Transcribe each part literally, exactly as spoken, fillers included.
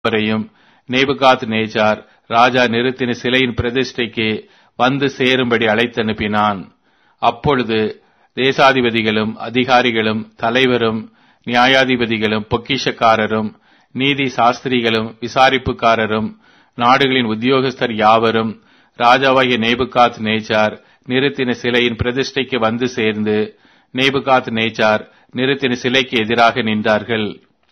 வரையும் நேபுகாத் நேச்சார் ராஜா நிறுத்தின சிலையின் பிரதிஷ்டைக்கு வந்து சேரும்படி அழைத்தனுப்பினான். அப்பொழுது தேசாதிபதிகளும் அதிகாரிகளும் தலைவரும் நியாயாதிபதிகளும் பொக்கிஷக்காரரும் நீதி சாஸ்திரிகளும் விசாரிப்புக்காரரும் நாடுகளின் உத்தியோகஸ்தர் யாவரும் ராஜாவாகிய நேபுகாத் நேச்சார் நிறுத்தின சிலையின் பிரதிஷ்டைக்கு வந்து சேர்ந்து நேபுகாத் நேச்சார் நிறுத்தின சிலைக்கு எதிராக நின்றார்கள்.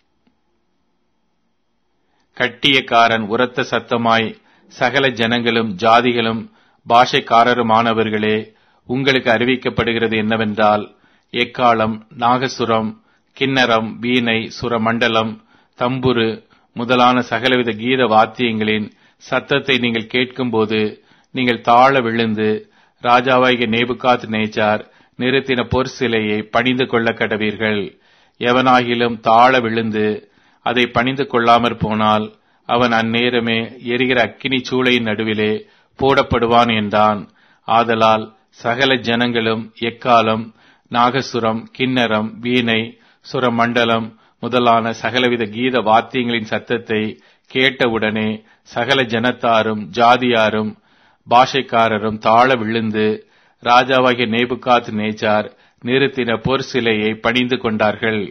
கட்டியக்காரன் உரத்த சத்தமாய், சகல ஜனங்களும் ஜாதிகளும் பாஷைக்காரருமானவர்களே, உங்களுக்கு அறிவிக்கப்படுகிறது என்னவென்றால், எக்காளம், நாகசுரம், கிண்ணரம், வீணை, சுரமண்டலம், தம்புரு முதலான சகலவித கீத வாத்தியங்களின் சத்தத்தை நீங்கள் கேட்கும்போது நீங்கள் தாழ விழுந்து ராஜாவாகிய நேபுகாத் நேச்சார் நிறுத்தின பொற் சிலையை பணிந்து கொள்ள கடவீர்கள். எவனாகிலும் தாழ விழுந்து அதை பணிந்து கொள்ளாமற் போனால் அவன் அந்நேரமே எரிகிற அக்கினி சூளையின் நடுவிலே போடப்படுவான் என்றான். ஆதலால் சகல ஜனங்களும் எக்காலம், நாகசுரம், கிண்ணரம், வீணை, சுரமண்டலம் முதலான சகலவித கீத வாத்தியங்களின் சத்தத்தை கேட்டவுடனே சகல ஜனத்தாரும் ஜாதியாரும் பாஷைக்காரரும் தாழ விழுந்து ராஜாவாகிய நேபுகாத் நேச்சார் நிறுத்தின பொற் சிலையை பணிந்து கொண்டார்கள்.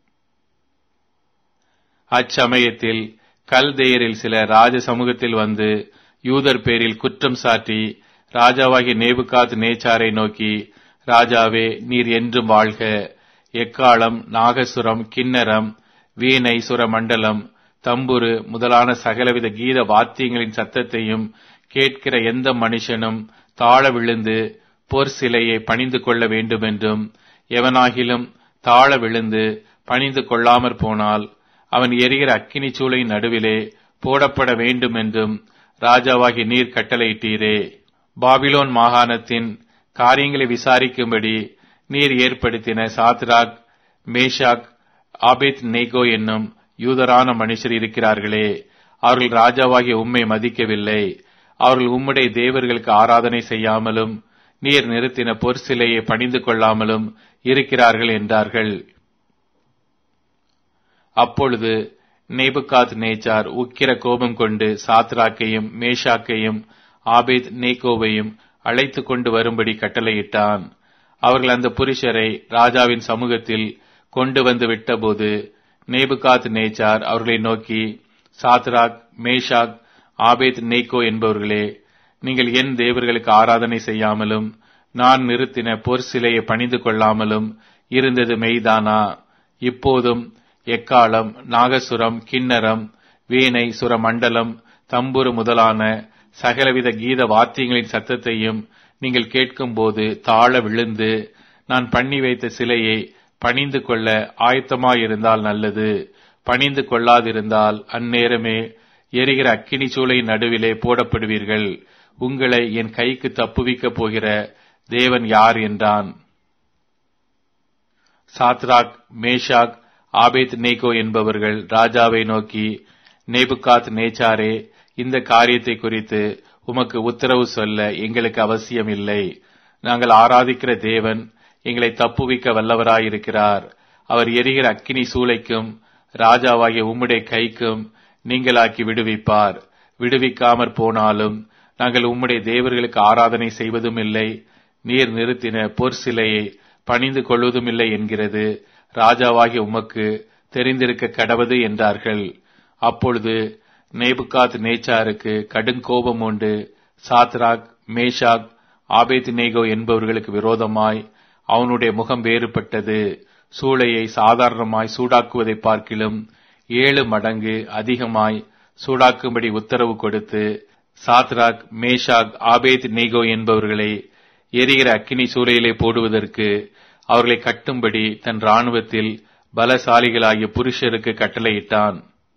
அச்சமயத்தில் கல்தேயரில் சில ராஜ சமூகத்தில் வந்து யூதர் பேரில் குற்றம் சாட்டி ராஜாவாகிய நேபுகாத் நேச்சாரை நோக்கி, ராஜாவே, நீர் என்றும் வாழ்க. எக்காளம், நாகசுரம், கிண்ணரம், வீணை, சுரமண்டலம், தம்புரு முதலான சகலவித கீத வாத்தியங்களின் சத்தத்தையும் கேட்கிற எந்த மனுஷனும் தாழ விழுந்து பொற் சிலையை பணிந்து கொள்ள வேண்டுமென்றும், எவனாகிலும் தாழ விழுந்து பணிந்து கொள்ளாமற் போனால் அவன் எரிகிற அக்கினி சூளையின் நடுவிலே போடப்பட வேண்டும் என்றும் ராஜாவாகி நீர் கட்டளையிட்டீரே. பாபிலோன் மாகாணத்தின் காரியங்களை விசாரிக்கும்படி நீர் ஏற்படுத்தின சாத்ராக், மேஷாக், ஆபேத் நேகோ என்னும் யூதரான மனுஷர் இருக்கிறார்களே, அவர்கள் ராஜாவாகிய உம்மை மதிக்கவில்லை. அவர்கள் உம்முடைய தேவர்களுக்கு ஆராதனை செய்யாமலும் நீர் நிறுத்தின பொற் சிலையை பணிந்து கொள்ளாமலும் இருக்கிறார்கள் என்றார்கள். அப்பொழுது நேபுகாத் நேச்சார் உக்கிர கோபம் கொண்டு சாத்ராக்கையும் மேஷாக்கையும் ஆபேத் நேகோவையும் அழைத்து கொண்டு வரும்படி கட்டளையிட்டான். அவர்கள் அந்த புருஷரை ராஜாவின் சமூகத்தில் கொண்டு வந்து விட்டபோது நேபுகாத் நேச்சார் அவர்களை நோக்கி, சாத்ராக், மேஷாக், ஆபேத் நேகோ என்பவர்களே, நீங்கள் என் தேவர்களுக்கு ஆராதனை செய்யாமலும் நான் நிறுத்தின பொற் சிலையை பணிந்து கொள்ளாமலும் இருந்தது மெய்தானா? இப்போதும் எக்காளம், நாகசுரம், கிண்ணரம், வீணை, சுரமண்டலம், தம்புரு முதலான சகலவித கீத வாத்தியங்களின் சத்தத்தையும் நீங்கள் கேட்கும்போது தாழ விழுந்து நான் பண்ணி வைத்த சிலையை பணிந்து கொள்ள ஆயத்தமாயிருந்தால் நல்லது. பணிந்து கொள்ளாதிருந்தால் அந்நேரமே எரிகிற அக்கினி சூளையின் நடுவிலே போடப்படுவீர்கள். உங்களை என் கைக்கு தப்புவிக்கப் போகிற தேவன் யார் என்றான். சாத்ராக், மேஷாக், ஆபேத் நேகோ என்பவர்கள் ராஜாவை நோக்கி, நேபுகாத் நேச்சாரே, இந்த காரியத்தை குறித்து உமக்கு உத்தரவு சொல்ல எங்களுக்கு அவசியம் இல்லை. நாங்கள் ஆராதிக்கிற தேவன் எங்களை தப்புவிக்க வல்லவராயிருக்கிறார். அவர் எரிகிற அக்கினி சூளைக்கும் ராஜாவாகிய உம்முடைய கைக்கும் நீங்களாக்கி விடுவிப்பார். விடுவிக்காமற் போனாலும் நாங்கள் உம்முடைய தேவர்களுக்கு ஆராதனை செய்வதும் இல்லை, நீர் நிறுத்தின பொற் சிலையை பணிந்து கொள்வதும் இல்லை என்கிறது ராஜாவாகிய உமக்கு தெரிந்திருக்க கடவது என்றார்கள். அப்பொழுது நேபுகாத் நேச்சாருக்கு கடுங்கோபம் உண்டு. சாத்ராக், மேஷாக், ஆபேத் நேகோ என்பவர்களுக்கு விரோதமாய் அவனுடைய முகம் வேறுபட்டது. சூளையை சாதாரணமாய் சூடாக்குவதை பார்க்கிலும் ஏழு மடங்கு அதிகமாய் சூடாக்கும்படி உத்தரவு கொடுத்து சாத்ராக், மேஷாக், ஆபேத் நேகோ என்பவர்களை எரிகிற அக்கினி சூளையிலே போடுவதற்கு அவர்களை கட்டும்படி தன் இராணுவத்தில் பலசாலிகளாகிய புருஷருக்கு கட்டளையிட்டான்.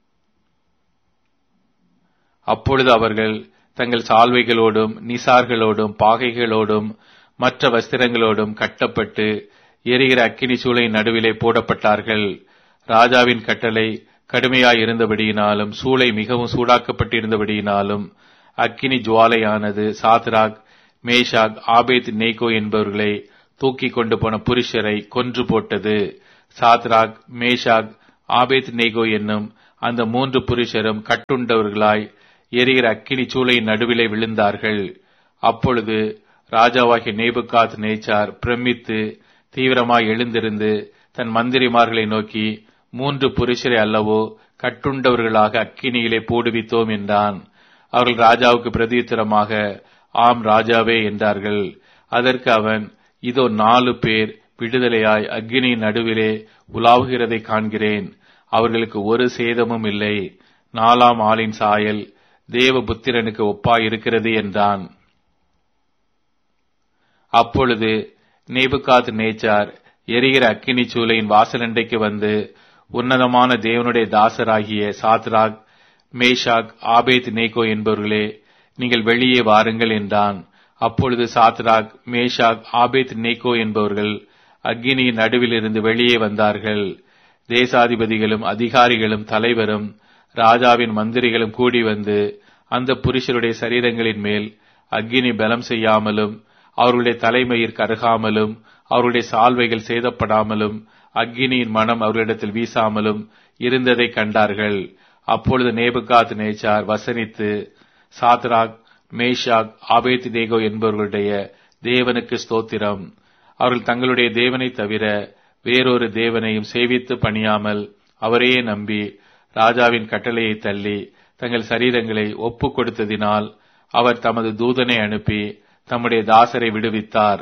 அப்பொழுது அவர்கள் தங்கள் சால்வைகளோடும் நிசார்களோடும் பாகைகளோடும் மற்ற வஸ்திரங்களோடும் கட்டப்பட்டு எரிகிற அக்கினி சூளையின் நடுவிலே போடப்பட்டார்கள். ராஜாவின் கட்டளை கடுமையாயிருந்தபடியினாலும் சூளை மிகவும் சூடாக்கப்பட்டிருந்தபடியினாலும் அக்கினி ஜுவாலையானது சாத்ராக், மேஷாக், ஆபேத் நேகோ என்பவர்களை தூக்கி கொண்டு போன புருஷரை கொன்று போட்டது. சாத்ராக், மேஷாக், ஆபேத் நேகோ என்னும் அந்த மூன்று புருஷரும் கட்டுண்டவர்களாய் எரிகிற அக்கினி சூளையின் நடுவிலே விழுந்தார்கள். அப்பொழுது ராஜாவாகிய நேபுகாத் நேச்சார் பிரமித்து தீவிரமாய் எழுந்திருந்து தன் மந்திரிமார்களை நோக்கி, மூன்று புருஷரை அல்லவோ கட்டுண்டவர்களாக அக்கினியிலே போடுவித்தோம் என்றான். அவர்கள் ராஜாவுக்கு பிரதியுத்தரமாக, ஆம் ராஜாவே என்றார்கள். அதற்கு அவன், இதோ நாலு பேர் விடுதலையாய் அக்கினியின் நடுவிலே உலாவுகிறதை காண்கிறேன். அவர்களுக்கு ஒரு சேதமும் இல்லை. நாலாம் ஆளின் சாயல் தேவபுத்திரனுக்கு ஒப்பாயிருக்கிறது என்றான். அப்பொழுது நேபுகாத் நேச்சார் எரிகிற அக்கினி சூளையின் வாசலண்டைக்கு வந்து, உன்னதமான தேவனுடைய தாசராகிய சாத்ராக், மேஷாக், ஆபேத் நேகோ என்பவர்களே, நீங்கள் வெளியே வாருங்கள் என்றான். அப்பொழுது சாத்ராக், மேஷாக், ஆபேத் நேகோ என்பவர்கள் அக்கினியின் நடுவிலிருந்து வெளியே வந்தார்கள். தேசாதிபதிகளும் அதிகாரிகளும் தலைவரும் ராஜாவின் மந்திரிகளும் கூடி வந்து அந்த புருஷருடைய சரீரங்களின் மேல் அக்கினி பலம் செய்யாமலும் அவர்களுடைய தலைமயிர் கருகாமலும் அவருடைய சால்வைகள் சேதப்படாமலும் அக்கினியின் மனம் அவர்களிடத்தில் வீசாமலும் இருந்ததை கண்டார்கள். அப்பொழுது நேபுகாத் நேச்சார் வசனித்து, சாத்ராக், மேஷாக், ஆபேத் நேகோ என்பவர்களுடைய தேவனுக்கு ஸ்தோத்திரம். அவர்கள் தங்களுடைய தேவனை தவிர வேறொரு தேவனையும் சேவித்து பணியாமல் அவரையே நம்பி ராஜாவின் கட்டளையை தள்ளி தங்கள் சரீரங்களை ஒப்பு கொடுத்ததினால் அவர் தமது தூதனை அனுப்பி தம்முடைய தாசரை விடுவித்தார்.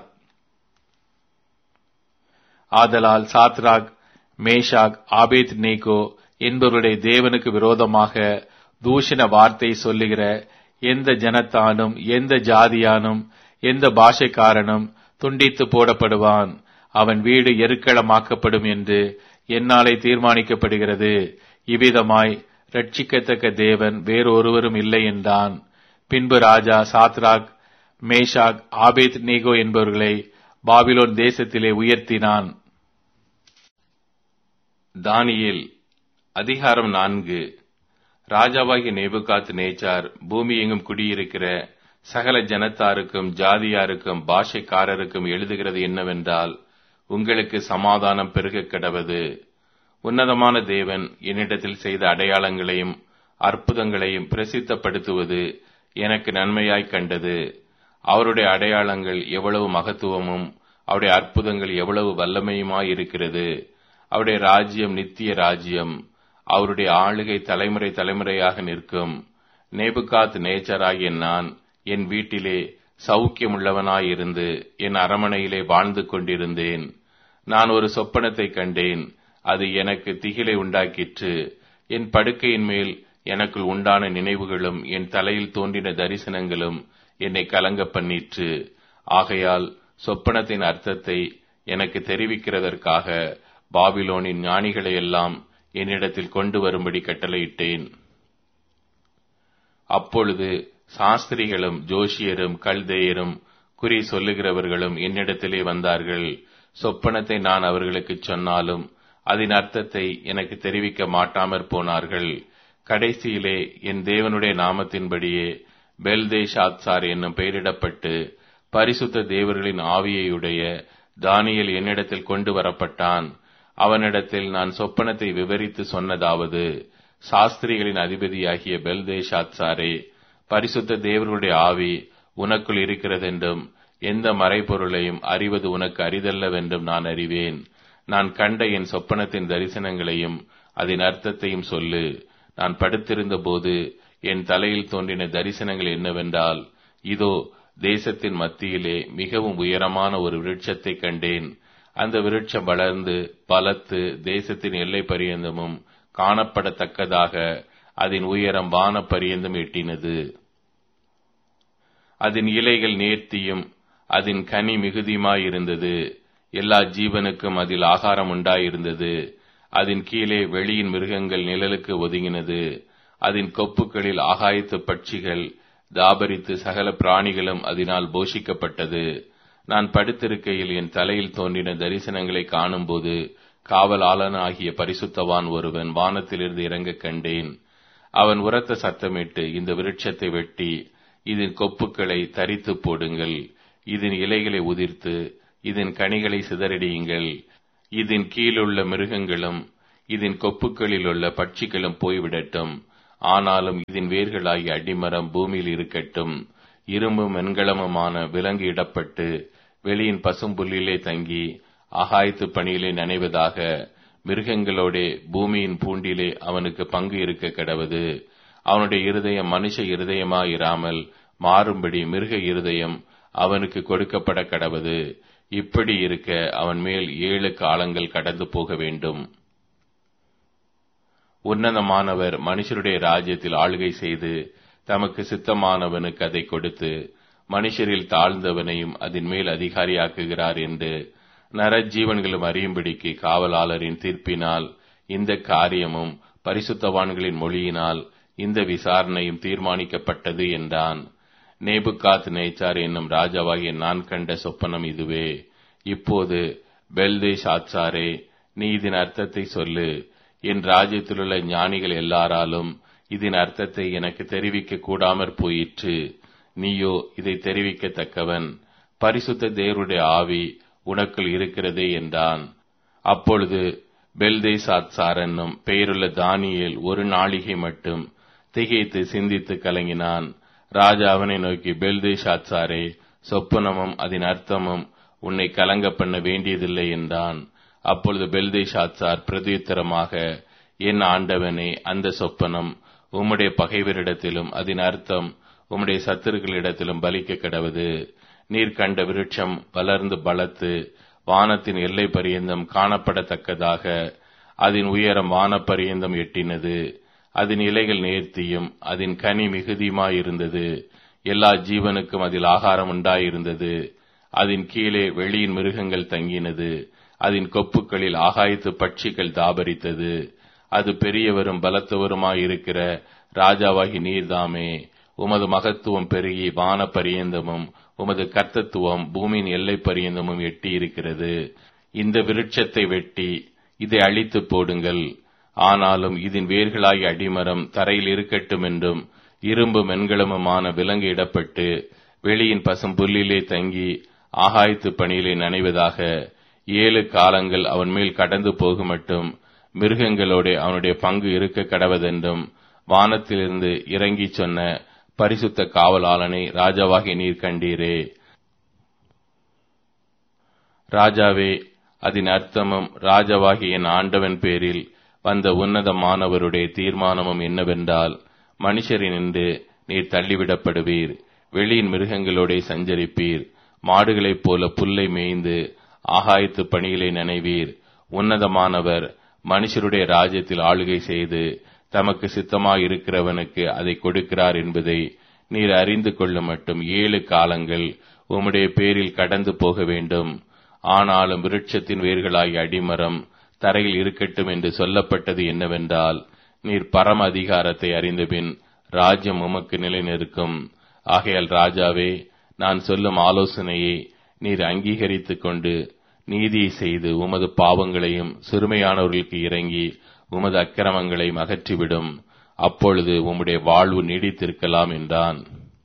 ஆதலால் சாத்ராக், மேஷாக், ஆபேத் நேகோ என்பவருடைய தேவனுக்கு விரோதமாக தூஷண வார்த்தை சொல்லுகிற எந்த ஜனத்தானும் எந்த ஜாதியானும் எந்த பாஷைக்காரனும் துண்டித்து போடப்படுவான். அவன் வீடு எருக்களமாக்கப்படும் என்று என்னாலே தீர்மானிக்கப்படுகிறது. இவ்விதமாய் ரட்சிக்கத்தக்க தேவன் வேறொருவரும் இல்லை என்றான். பின்பு ராஜா சாத்ராக், மேஷாக், ஆபேத் நேகோ என்பவர்களை பாபிலோன் தேசத்திலே உயர்த்தினான். தானியேல் அதிகாரம் நான்கு. ராஜாவாகிய நேபுகாத் நேச்சார் பூமி எங்கும் குடியிருக்கிற சகல ஜனத்தாருக்கும் ஜாதியாருக்கும் பாஷைக்காரருக்கும் எழுதுகிறது என்னவென்றால், உங்களுக்கு சமாதானம் பெருகக் கடவது. உன்னதமான தேவன் என்னிடத்தில் செய்த அடையாளங்களையும் அற்புதங்களையும் பிரசித்தப்படுத்துவது எனக்கு நன்மையாய் கண்டது. அவருடைய அடையாளங்கள் எவ்வளவு மகத்துவமும் அவருடைய அற்புதங்கள் எவ்வளவு வல்லமையுமாய் இருக்கிறது. அவருடைய ராஜ்யம் நித்திய ராஜ்யம். அவருடைய ஆளுகை தலைமுறை தலைமுறையாக நிற்கும். நேபுகாத் நேச்சராகிய நான் என் வீட்டிலே சௌக்கியமுள்ளவனாயிருந்து என் அரமனையிலே வாழ்ந்து கொண்டிருந்தேன். நான் ஒரு சொப்பனத்தை கண்டேன். அது எனக்கு திகிலை உண்டாக்கிற்று. என் படுக்கையின் மேல் எனக்குள் உண்டான நினைவுகளும் என் தலையில் தோன்றின தரிசனங்களும் என்னை கலங்க பண்ணிற்று. ஆகையால் சொப்பனத்தின் அர்த்தத்தை எனக்கு தெரிவிக்கிறதற்காக பாபிலோனின் ஞானிகளையெல்லாம் என்னிடத்தில் கொண்டு வரும்படி கட்டளையிட்டேன். அப்பொழுது சாஸ்திரிகளும் ஜோஷியரும் கல்தேயரும் குறி சொல்லுகிறவர்களும் என்னிடத்திலே வந்தார்கள். சொப்பனத்தை நான் அவர்களுக்கு சொன்னாலும் அதன் அர்த்தத்தை எனக்கு தெரிவிக்க மாட்டாமற் போனார்கள். கடைசியிலே என் தேவனுடைய நாமத்தின்படியே பெல்தேஷாத்சார் என்னும் பெயரிடப்பட்டு பரிசுத்த தேவர்களின் ஆவியையுடைய தானியேல் என்னிடத்தில் கொண்டு வரப்பட்டான். அவனிடத்தில் நான் சொப்பனத்தை விவரித்து சொன்னதாவது, சாஸ்திரிகளின் அதிபதியாகிய பெல்தேஷாத்சாரே, பரிசுத்த தேவர்களுடைய ஆவி உனக்குள் இருக்கிறதென்றும் எந்த மறைபொருளையும் அறிவது உனக்கு அரிதல்லவென்றும் நான் அறிவேன். நான் கண்ட என் சொப்பனத்தின் தரிசனங்களையும் அதன் அர்த்தத்தையும் சொல்லு. நான் படுத்திருந்த போது என் தலையில் தோன்றின தரிசனங்கள் என்னவென்றால், இதோ தேசத்தின் மத்தியிலே மிகவும் உயரமான ஒரு விருட்சத்தை கண்டேன். அந்த விருட்சம் வளர்ந்து பலத்து தேசத்தின் எல்லை பரியந்தமும் காணப்படத்தக்கதாக அதன் உயரம் வான பரியந்தம் எட்டினது. அதன் இலைகள் நேர்த்தியும் அதன் கனி மிகுதியுமாயிருந்தது. எல்லா ஜீவனுக்கும் அதில் ஆகாரம் உண்டாயிருந்தது. அதன் கீழே வெளியின் மிருகங்கள் நிழலுக்கு ஒதுங்கினது. அதன் கொப்புகளில் ஆகாயத்து பட்சிகள் தாபரித்து சகல பிராணிகளும் அதனால் போஷிக்கப்பட்டது. நான் படுத்திருக்கையில் என் தலையில் தோன்றின தரிசனங்களை காணும்போது காவலாளனாகிய பரிசுத்தவான் ஒருவன் வானத்திலிருந்து இறங்க கண்டேன். அவன் உரத்த சத்தமிட்டு, இந்த விருட்சத்தை வெட்டி இதன் கொப்புக்களை தரித்து போடுங்கள், இதன் இலைகளை உதிர்த்து இதன் கனிகளை சிதறடியுங்கள், இதன் கீழுள்ள மிருகங்களும் இதன் கொப்புக்களில் உள்ள பட்சிகளும் போய்விடட்டும். ஆனாலும் இதன் வேர்களாகிய அடிமரம் பூமியில் இருக்கட்டும். இரும்பும் வெண்கலமுமான விலங்கு இடப்பட்டு வெளியின் பசும்புல்லிலே தங்கி ஆகாயத்து பணியிலே நனைவதாக. மிருகங்களோடே பூமியின் பூண்டிலே அவனுக்கு பங்கு இருக்க கடவது. அவனுடைய இருதயம் மனுஷ இருதயமாயிராமல் மாறும்படி மிருக இருதயம் அவனுக்கு கொடுக்கப்பட கடவது. இப்படி இருக்க அவன் மேல் ஏழு காலங்கள் கடந்து போக வேண்டும். உன்னதமானவர் மனுஷருடைய ராஜ்யத்தில் ஆளுகை செய்து தமக்கு சித்தமானவனுக்கு அதை கொடுத்து மனுஷரில் தாழ்ந்தவனையும் அதன் மேல் அதிகாரியாக்குகிறார் என்று நரஜீவன்களும் அறியும்படிக்கு காவலாளரின் தீர்ப்பினால் இந்த காரியமும் பரிசுத்தவான்களின் மொழியினால் இந்த விசாரணையும் தீர்மானிக்கப்பட்டது என்றான். நேபுகாத் நேச்சார் என்னும் ராஜாவாகிய நான் கண்ட சொப்பனம் இதுவே. இப்போது பெல்தேஷாத்சாரே, நீ இதன் அர்த்தத்தை சொல்லு. என் ராஜ்யத்திலுள்ள ஞானிகள் எல்லாராலும் இதன் அர்த்தத்தை எனக்கு தெரிவிக்க கூடாமற் போயிற்று. நீயோ இதை தெரிவிக்கத்தக்கவன். பரிசுத்த தேவருடைய ஆவி உனக்குள் இருக்கிறதே என்றான். அப்பொழுது பெல்தேஷாத்சார் என்னும் பெயருள்ள தானியேல் ஒரு நாளிகை மட்டும் திகைத்து சிந்தித்து கலங்கினான். ராஜா அவனை நோக்கி, பெல்தேஷாத்சாரே, சொப்பனமும் அதன் அர்த்தமும் உன்னை கலங்க பண்ண வேண்டியதில்லை என்றான். அப்பொழுது பெல்தேஷாத்சார் பிரதியுத்தரமாக, என் ஆண்டவனே, அந்த சொப்பனம் உம்முடைய பகைவரிடத்திலும் அதன் அர்த்தம் உம்முடைய சத்துருக்களிடத்திலும் பலிக்க கடவது. நீர் கண்ட விருட்சம் வளர்ந்து பலத்து வானத்தின் எல்லை பரியந்தம் காணப்படத்தக்கதாக அதன் உயரம் வான பரியந்தம் எட்டினது. அதன் இலைகள் நேர்த்தியும் அதன் கனி மிகுதியுமாயிருந்தது. எல்லா ஜீவனுக்கும் அதில் ஆகாரம் உண்டாயிருந்தது. அதன் கீழே வெளியின் மிருகங்கள் தங்கினது. அதன் கொப்புக்களில் ஆகாயத்து பட்சிகள் தாபரித்தது. அது பெரியவரும் பலத்தவருமாயிருக்கிற ராஜாவாகி நீர்தாமே. உமது மகத்துவம் பெருகி வான பரியந்தமும் உமது கர்த்தத்துவம் பூமியின் எல்லை பரியந்தமும் எட்டி இருக்கிறது. இந்த விருட்சத்தை வெட்டி இதை அழித்து போடுங்கள். ஆனாலும் இதன் வேர்களாகிய அடிமரம் தரையில் இருக்கட்டும் என்றும் இரும்பு மென்கலமுமான விலங்கு இடப்பட்டு வெளியின் பசும் புல்லிலே தங்கி ஆகாயத்து பணியிலே நனைவதாக. ஏழு காலங்கள் அவன் மேல் கடந்து போகுமட்டும் மிருகங்களோடு அவனுடைய பங்கு இருக்க கடவதென்றும் வானத்திலிருந்து இறங்கி சொன்ன பரிசுத்த காவலாளனை ராஜாவாகி நீர் கண்டீரே. ராஜாவே, அதன் அர்த்தமும் ராஜாவாகி என் ஆண்டவன் பேரில் வந்த உன்னதமானவருடைய தீர்மானமும் என்னவென்றால், மனுஷரினின்று நீர் தள்ளிவிடப்படுவீர், வெளியின் மிருகங்களோட சஞ்சரிப்பீர், மாடுகளைப் போல புல்லை மேய்ந்து ஆகாயத்து பணியிலே நனைவீர். உன்னதமானவர் மனுஷருடைய ராஜ்யத்தில் ஆளுகை செய்து தமக்கு சித்தமாயிருக்கிறவனுக்கு அதை கொடுக்கிறார் என்பதை நீர் அறிந்து கொள்ள மட்டும் ஏழு காலங்கள் உம்முடைய பேரில் கடந்து போக வேண்டும். ஆனாலும் விருட்சத்தின் வேர்களாகிய அடிமரம் தரையில் இருக்கட்டும் என்று சொல்லப்பட்டது என்னவென்றால், நீர் பரம அதிகாரத்தை அறிந்தபின் ராஜ்யம் உமக்கு நிலை நிற்கும். ஆகையால் ராஜாவே, நான் சொல்லும் ஆலோசனையை நீர் அங்கீகரித்துக் கொண்டு நீதியை செய்து உமது பாவங்களையும் சிறுமையானவர்களுக்கு இறங்கி உமது அக்கிரமங்களையும் அகற்றிவிடும். அப்பொழுது உம்முடைய வாழ்வு நீடித்திருக்கலாம் என்றான்.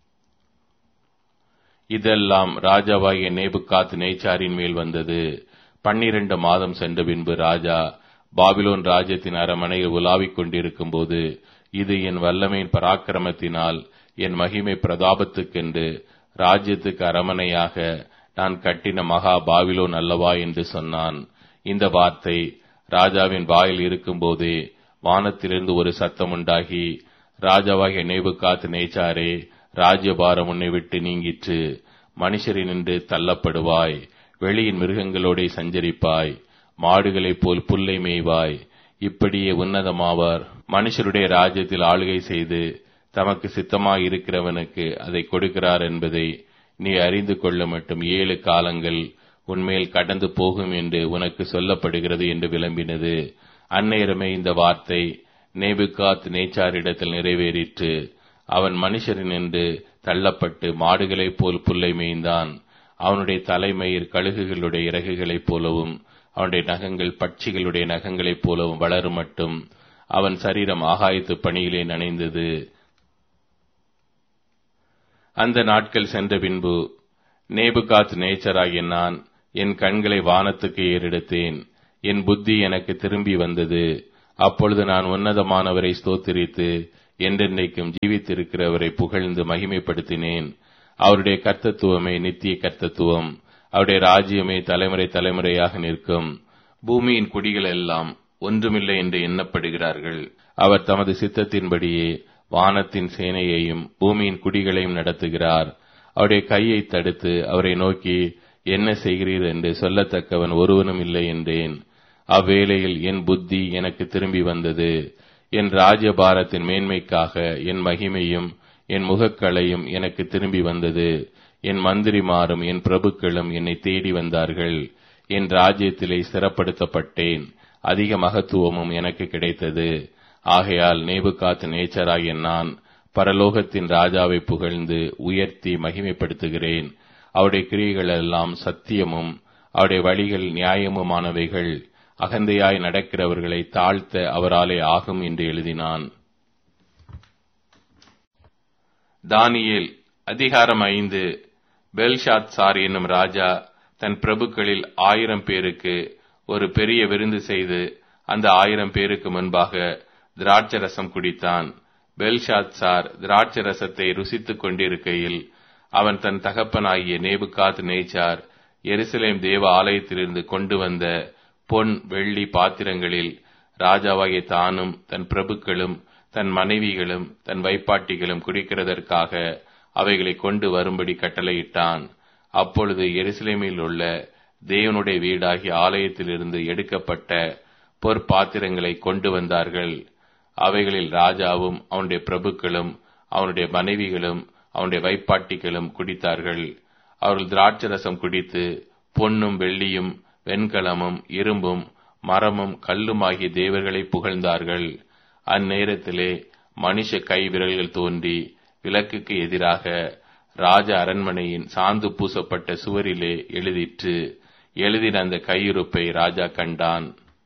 இதெல்லாம் ராஜாவாகிய நேபுகாத் நேச்சாரின் மேல் வந்தது. பன்னிரண்டு மாதம் சென்ற பின்பு ராஜா பாபிலோன் ராஜ்யத்தின் அரமனையில் உலாவிக் கொண்டிருக்கும் போது, இது என் வல்லமையின் பராக்கிரமத்தினால் என் மகிமை பிரதாபத்துக்கென்று ராஜ்யத்துக்கு அரமனையாக நான் கட்டின மகா பாபிலோன் அல்லவா என்று சொன்னான். இந்த வார்த்தை ராஜாவின் வாயில் இருக்கும் போதே வானத்திலிருந்து ஒரு சத்தம் உண்டாகி, ராஜாவாகிய நேபுகாத் நேச்சாரே, ராஜ்யபாரம் உன்னை விட்டு நீங்கிற்று. மனுஷரினின்று தள்ளப்படுவாய், வெளியின் மிருகங்களோட சஞ்சரிப்பாய், மாடுகளைப் போல் புல்லை மேய்வாய். இப்படியே உன்னதமாவார் மனுஷருடைய ராஜ்யத்தில் ஆளுகை செய்து தமக்கு சித்தமாயிருக்கிறவனுக்கு அதை கொடுக்கிறார் என்பதை நீ அறிந்து கொள்ள மட்டும் ஏழு காலங்கள் உன்மேல் கடந்து போகும் என்று உனக்கு சொல்லப்படுகிறது என்று விளம்பினது. அந்நேரமே இந்த வார்த்தை நேபுகாத் நேச்சாரிடத்தில் நிறைவேறிற்று. அவன் மனுஷரினின்று தள்ளப்பட்டு மாடுகளைப் போல் புல்லை மேய்ந்தான். அவனுடைய தலைமயிர் கழுகுகளுடைய இறகுகளைப் போலவும் அவனுடைய நகங்கள் பட்சிகளுடைய நகங்களைப் போலவும் வளரும் மட்டும் அவன் சரீரம் ஆகாயத்து பணியிலே நனைந்தது. அந்த நாட்கள் சென்ற பின்பு நேபுகாத் நேச்சராகிய நான் என் கண்களை வானத்துக்கு ஏறெடுத்தேன். என் புத்தி எனக்கு திரும்பி வந்தது. அப்பொழுது நான் உன்னதமானவரை ஸ்தோத்திரித்து என்றென்றைக்கும் ஜீவித்திருக்கிறவரை புகழ்ந்து மகிமைப்படுத்தினேன். அவருடைய கர்த்தத்துவமே நித்திய கர்த்தத்துவம், அவருடைய ராஜ்யமே தலைமுறை தலைமுறையாக நிற்கும். பூமியின் குடிகள் எல்லாம் ஒன்றுமில்லை என்று எண்ணப்படுகிறார்கள். அவர் தமது சித்தத்தின்படியே வானத்தின் சேனையையும் பூமியின் குடிகளையும் நடத்துகிறார். அவருடைய கையை தடுத்து அவரை நோக்கி என்ன செய்கிறீர் என்று சொல்லத்தக்கவன் ஒருவனும் இல்லை என்றேன். அவ்வேளையில் என் புத்தி எனக்கு திரும்பி வந்தது. என் ராஜ்யபாரத்தின் மேன்மைக்காக என் மகிமையும் என் முகக்களையும் எனக்கு திரும்பி வந்தது. என் மந்திரிமாரும் என் பிரபுக்களும் என்னை தேடி வந்தார்கள். என் ராஜ்யத்திலே ஸ்திரப்படுத்தப்பட்டேன். அதிக மகத்துவமும் எனக்கு கிடைத்தது. ஆகையால் நேபுகாத் நேச்சராகிய நான் பரலோகத்தின் ராஜாவை புகழ்ந்து உயர்த்தி மகிமைப்படுத்துகிறேன். அவருடைய கிரியைகள் எல்லாம் சத்தியமும் அவருடைய வழிகள் நியாயமுமானவைகள். அகந்தையாய் நடக்கிறவர்களை தாழ்த்த அவராலே ஆகும் என்று எழுதினான். தானியேல் அதிகாரம் ஐந்து. பெல்ஷாத்சார் என்னும் ராஜா தன் பிரபுக்களில் ஆயிரம் பேருக்கு ஒரு பெரிய விருந்து செய்து அந்த ஆயிரம் பேருக்கு முன்பாக திராட்சரசம் குடித்தான். பெல்ஷாத்சார் திராட்சரசத்தை ருசித்துக் கொண்டிருக்கையில் அவன் தன் தகப்பனாகிய நேபுகாத் நேச்சார் எருசலேம் தேவ ஆலயத்திலிருந்து கொண்டு வந்த பொன் வெள்ளி பாத்திரங்களில் ராஜாவாகிய தானும் தன் பிரபுக்களும் தன் மனைவிகளும் தன் வைப்பாட்டிகளும் குடிக்கிறதற்காக அவைகளை கொண்டு வரும்படி கட்டளையிட்டான். அப்பொழுது எருசலேமில் உள்ள தேவனுடைய வீடாகிய ஆலயத்திலிருந்து எடுக்கப்பட்ட பொற்பாத்திரங்களை கொண்டு வந்தார்கள். அவைகளில் ராஜாவும் அவனுடைய பிரபுக்களும் அவனுடைய மனைவிகளும் அவனுடைய வைப்பாட்டிகளும் குடித்தார்கள். அவர்கள் திராட்சரசம் குடித்து பொன்னும் வெள்ளியும் வெண்கலமும் இரும்பும் மரமும் கல்லுமாகிய தேவர்களை புகழ்ந்தார்கள். அந்நேரத்திலே மனுஷ கை விரல்கள் தோன்றி விளக்குக்கு எதிராக ராஜ அரண்மனையின் சாந்து பூசப்பட்ட சுவரிலே எழுதிற்று. எழுதின அந்த கையிருப்பை ராஜா கண்டான்.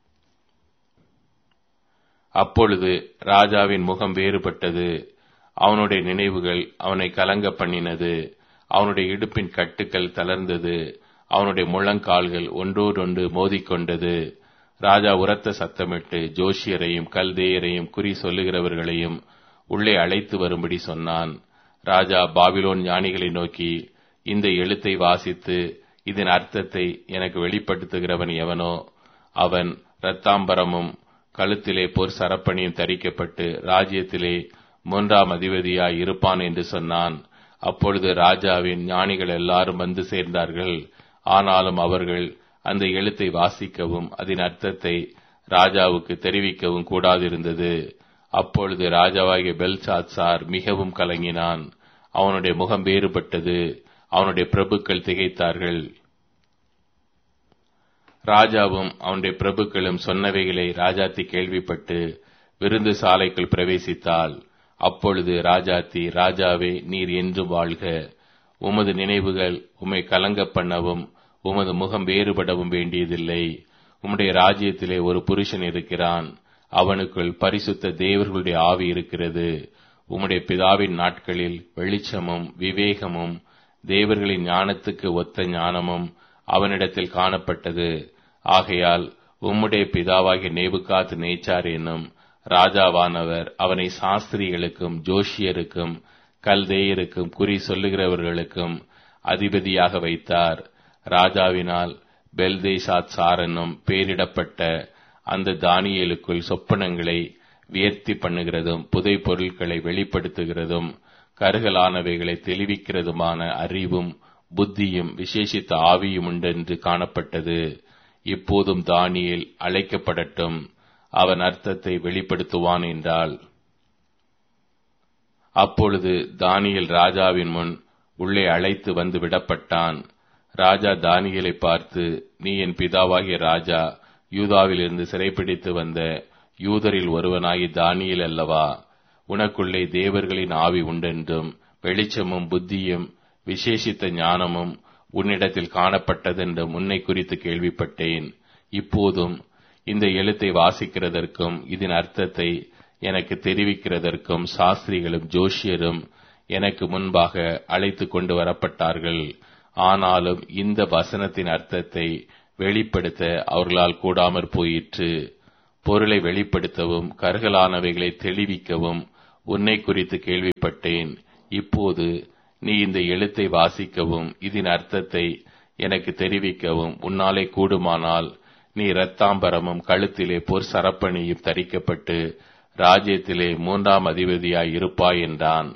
அப்பொழுது ராஜாவின் முகம் வேறுபட்டது. அவனுடைய நினைவுகள் அவனை கலங்க பண்ணினது. அவனுடைய இடுப்பின் கட்டுக்கள் தளர்ந்தது. அவனுடைய முழங்கால்கள் ஒன்றோடொன்று மோதிக்கொண்டது. ராஜா உரத்த சத்தமிட்டு ஜோஷியரையும் கல்தேயரையும் குறி சொல்லுகிறவர்களையும் உள்ளே அழைத்து வரும்படி சொன்னான். ராஜா பாபிலோன் ஞானிகளை நோக்கி, இந்த எழுத்தை வாசித்து இதன் அர்த்தத்தை எனக்கு வெளிப்படுத்துகிறவன் எவனோ அவன் இரத்தாம்பரமும் கழுத்திலே போர் சரப்பணியும் தரிக்கப்பட்டு ராஜ்யத்திலே மூன்றாம் அதிபதியாய் இருப்பான் என்று சொன்னான். அப்பொழுது ராஜாவின் ஞானிகள் எல்லாரும் வந்து சேர்ந்தார்கள். ஆனாலும் அவர்கள் அந்த எழுத்தை வாசிக்கவும் அதன் அர்த்தத்தை ராஜாவுக்கு தெரிவிக்கவும் கூடாதிருந்தது. அப்பொழுது ராஜாவாகிய பெல்ஷாத்சார் மிகவும் கலங்கினான். அவனுடைய முகம் வேறுபட்டது. அவனுடைய பிரபுக்கள் திகைத்தார்கள். ராஜாவும் அவனுடைய பிரபுக்களும் சொன்னவைகளை ராஜாத்தி கேள்விப்பட்டு விருந்து சாலைக்குள் பிரவேசித்தாள். அப்பொழுது ராஜாத்தி, ராஜாவே, நீர் என்றும் வாழ்க. உமது நினைவுகள் உம்மை கலங்க பண்ணவும் உமது முகம் வேறுபடவும் வேண்டியதில்லை. உம்முடைய ராஜ்யத்திலே ஒரு புருஷன் இருக்கிறான். அவனுக்குள் பரிசுத்த தேவர்களுடைய ஆவி இருக்கிறது. உம்முடைய பிதாவின் நாட்களில் வெளிச்சமும் விவேகமும் தேவர்களின் ஞானத்துக்கு ஒத்த ஞானமும் அவனிடத்தில் காணப்பட்டது. ஆகையால் உம்முடைய பிதாவாகிய நேபுகாத் நேச்சார் என்னும் ராஜாவானவர் அவனை சாஸ்திரிகளுக்கும் ஜோஷியருக்கும் கல்தேயருக்கும் குறி சொல்லுகிறவர்களுக்கும் அதிபதியாக வைத்தார். ராஜாவினால் பெல்தேஷாத்சார் என்னும் பெயரிடப்பட்ட அந்த தானியேலுக்குள் சொப்பனங்களை வியர்த்தி பண்ணுகிறதும் புதை பொருட்களை வெளிப்படுத்துகிறதும் கருகலானவைகளை தெளிவிக்கிறதுமான அறிவும் புத்தியும் விசேஷித்த ஆவியும் உண்டென்று காணப்பட்டது. இப்போதும் தானியேல் அழைக்கப்படட்டும், அவன் அர்த்தத்தை வெளிப்படுத்துவான் என்றாள். அப்பொழுது தானியேல் ராஜாவின் முன் உள்ளே அழைத்து வந்து விடப்பட்டான். ராஜா தானியேலை பார்த்து, நீ என் பிதாவாகிய ராஜா யூதாவிலிருந்து சிறைப்பிடித்து வந்த யூதரில் ஒருவனாகி தானியேல் அல்லவா? உனக்குள்ளே தேவர்களின் ஆவி உண்டென்றும் வெளிச்சமும் புத்தியும் விசேஷித்த ஞானமும் உன்னிடத்தில் காணப்பட்டதென்றும் உன்னை குறித்து கேள்விப்பட்டேன். இப்போதும் இந்த எழுத்தை வாசிக்கிறதற்கும் இதன் அர்த்தத்தை எனக்கு தெரிவிக்கிறதற்கும் சாஸ்திரிகளும் ஜோஷியரும் எனக்கு முன்பாக அழைத்து கொண்டு வரப்பட்டார்கள். ஆனாலும் இந்த வசனத்தின் அர்த்தத்தை வெளிப்படுத்த அவர்களால் கூடாமற் போயிற்று. பொருளை வெளிப்படுத்தவும் கருகலானவைகளை தெளிவிக்கவும் உன்னை குறித்து கேள்விப்பட்டேன். இப்போது நீ இந்த எழுத்தை வாசிக்கவும் இதன் அர்த்தத்தை எனக்கு தெரிவிக்கவும் உன்னாலே கூடுமானால் நீ இரத்தாம்பரமும் கழுத்திலே பொற் சரப்பணியும் தரிக்கப்பட்டு ராஜ்யத்திலே மூன்றாம் அதிபதியாய் இருப்பாய் என்றான்.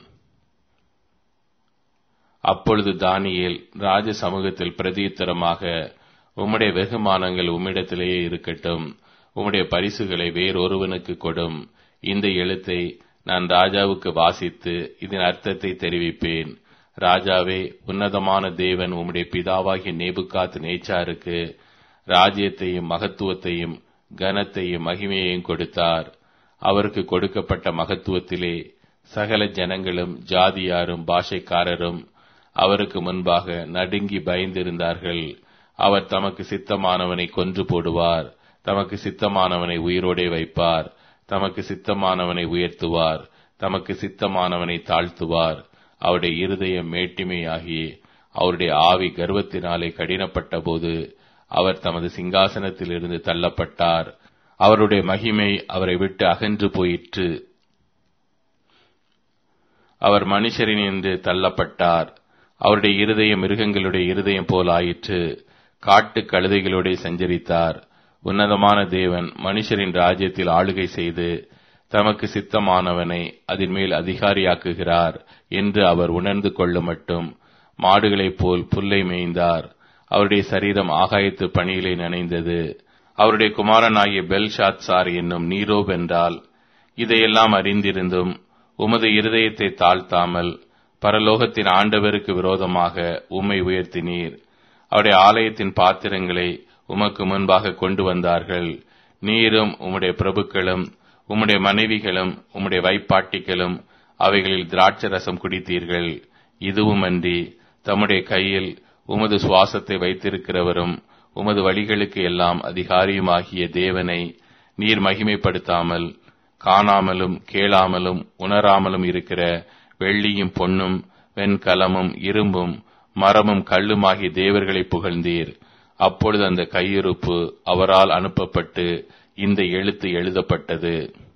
அப்பொழுது தானியேல் ராஜ சமூகத்தில் பிரதியுத்தரமாக, உம்முடைய வெகுமானங்கள் உம்மிடத்திலேயே இருக்கட்டும், உம்முடைய பரிசுகளை வேறொருவனுக்கு கொடும். இந்த எழுத்தை நான் ராஜாவுக்கு வாசித்து இதன் அர்த்தத்தை தெரிவிப்பேன். ராஜாவே, உன்னதமான தேவன் உம்முடைய பிதாவாகிய நேபுகாத் நேச்சாருக்கு ராஜ்யத்தையும் மகத்துவத்தையும் கனத்தையும் மகிமையையும் கொடுத்தார். அவருக்கு கொடுக்கப்பட்ட மகத்துவத்திலே சகல ஜனங்களும் ஜாதியாரும் பாஷைக்காரரும் அவருக்கு முன்பாக நடுங்கி பயந்திருந்தார்கள். அவர் தமக்கு சித்தமானவனை கொன்று போடுவார், தமக்கு சித்தமானவனை உயிரோடே வைப்பார், தமக்கு சித்தமானவனை உயர்த்துவார், தமக்கு சித்தமானவனை தாழ்த்துவார். அவருடைய இருதயம் மேட்டிமையாகி அவருடைய ஆவி கர்வத்தினாலே கடினப்பட்ட போது அவர் தமது சிங்காசனத்தில் இருந்து தள்ளப்பட்டார். அவருடைய மகிமை அவரை விட்டு அகன்று போயிற்று. அவர் மனுஷரினின்று தள்ளப்பட்டார். அவருடைய இருதயம் மிருகங்களுடைய இருதயம் போல் ஆயிற்று. காட்டு கழுதைகளோட சஞ்சரித்தார். உன்னதமான தேவன் மனுஷரின் ராஜ்யத்தில் ஆளுகை செய்து தமக்கு சித்தமானவனை அதன் மேல் அதிகாரியாக்குகிறார் என்று அவர் உணர்ந்து கொள்ள மட்டும் மாடுகளைப் போல் புல்லை மேய்ந்தார். அவருடைய சரீரம் ஆகாயத்து பணியிலே நனைந்தது. அவருடைய குமாரனாகிய பெல்ஷாத்சார் என்னும் நீரோ வென்றால் இதையெல்லாம் அறிந்திருந்தும் உமது இருதயத்தை தாழ்த்தாமல் பரலோகத்தின் ஆண்டவருக்கு விரோதமாக உம்மை உயர்த்தினீர். அவருடைய ஆலயத்தின் பாத்திரங்களை உமக்கு முன்பாக கொண்டு வந்தார்கள். நீரும் உம்முடைய பிரபுக்களும் உம்முடைய மனைவிகளும் உம்முடைய வைப்பாட்டிகளும் அவைகளில் திராட்சை ரசம் குடித்தீர்கள். இதுவுமன்றி தம்முடைய கையில் உமது சுவாசத்தை வைத்திருக்கிறவரும் உமது வழிகளுக்கு எல்லாம் அதிகாரியுமாகிய தேவனை நீர் மகிமைப்படுத்தாமல் காணாமலும் கேளாமலும் உணராமலும் இருக்கிற வெள்ளியும் பொன்னும் வெண்கலமும் இரும்பும் மரமும் கல்லுமாகிய தேவர்களை புகழ்ந்தீர். அப்பொழுது அந்த கையிருப்பு அவரால் அனுப்பப்பட்டு இந்த எழுத்து எழுதப்பட்டது.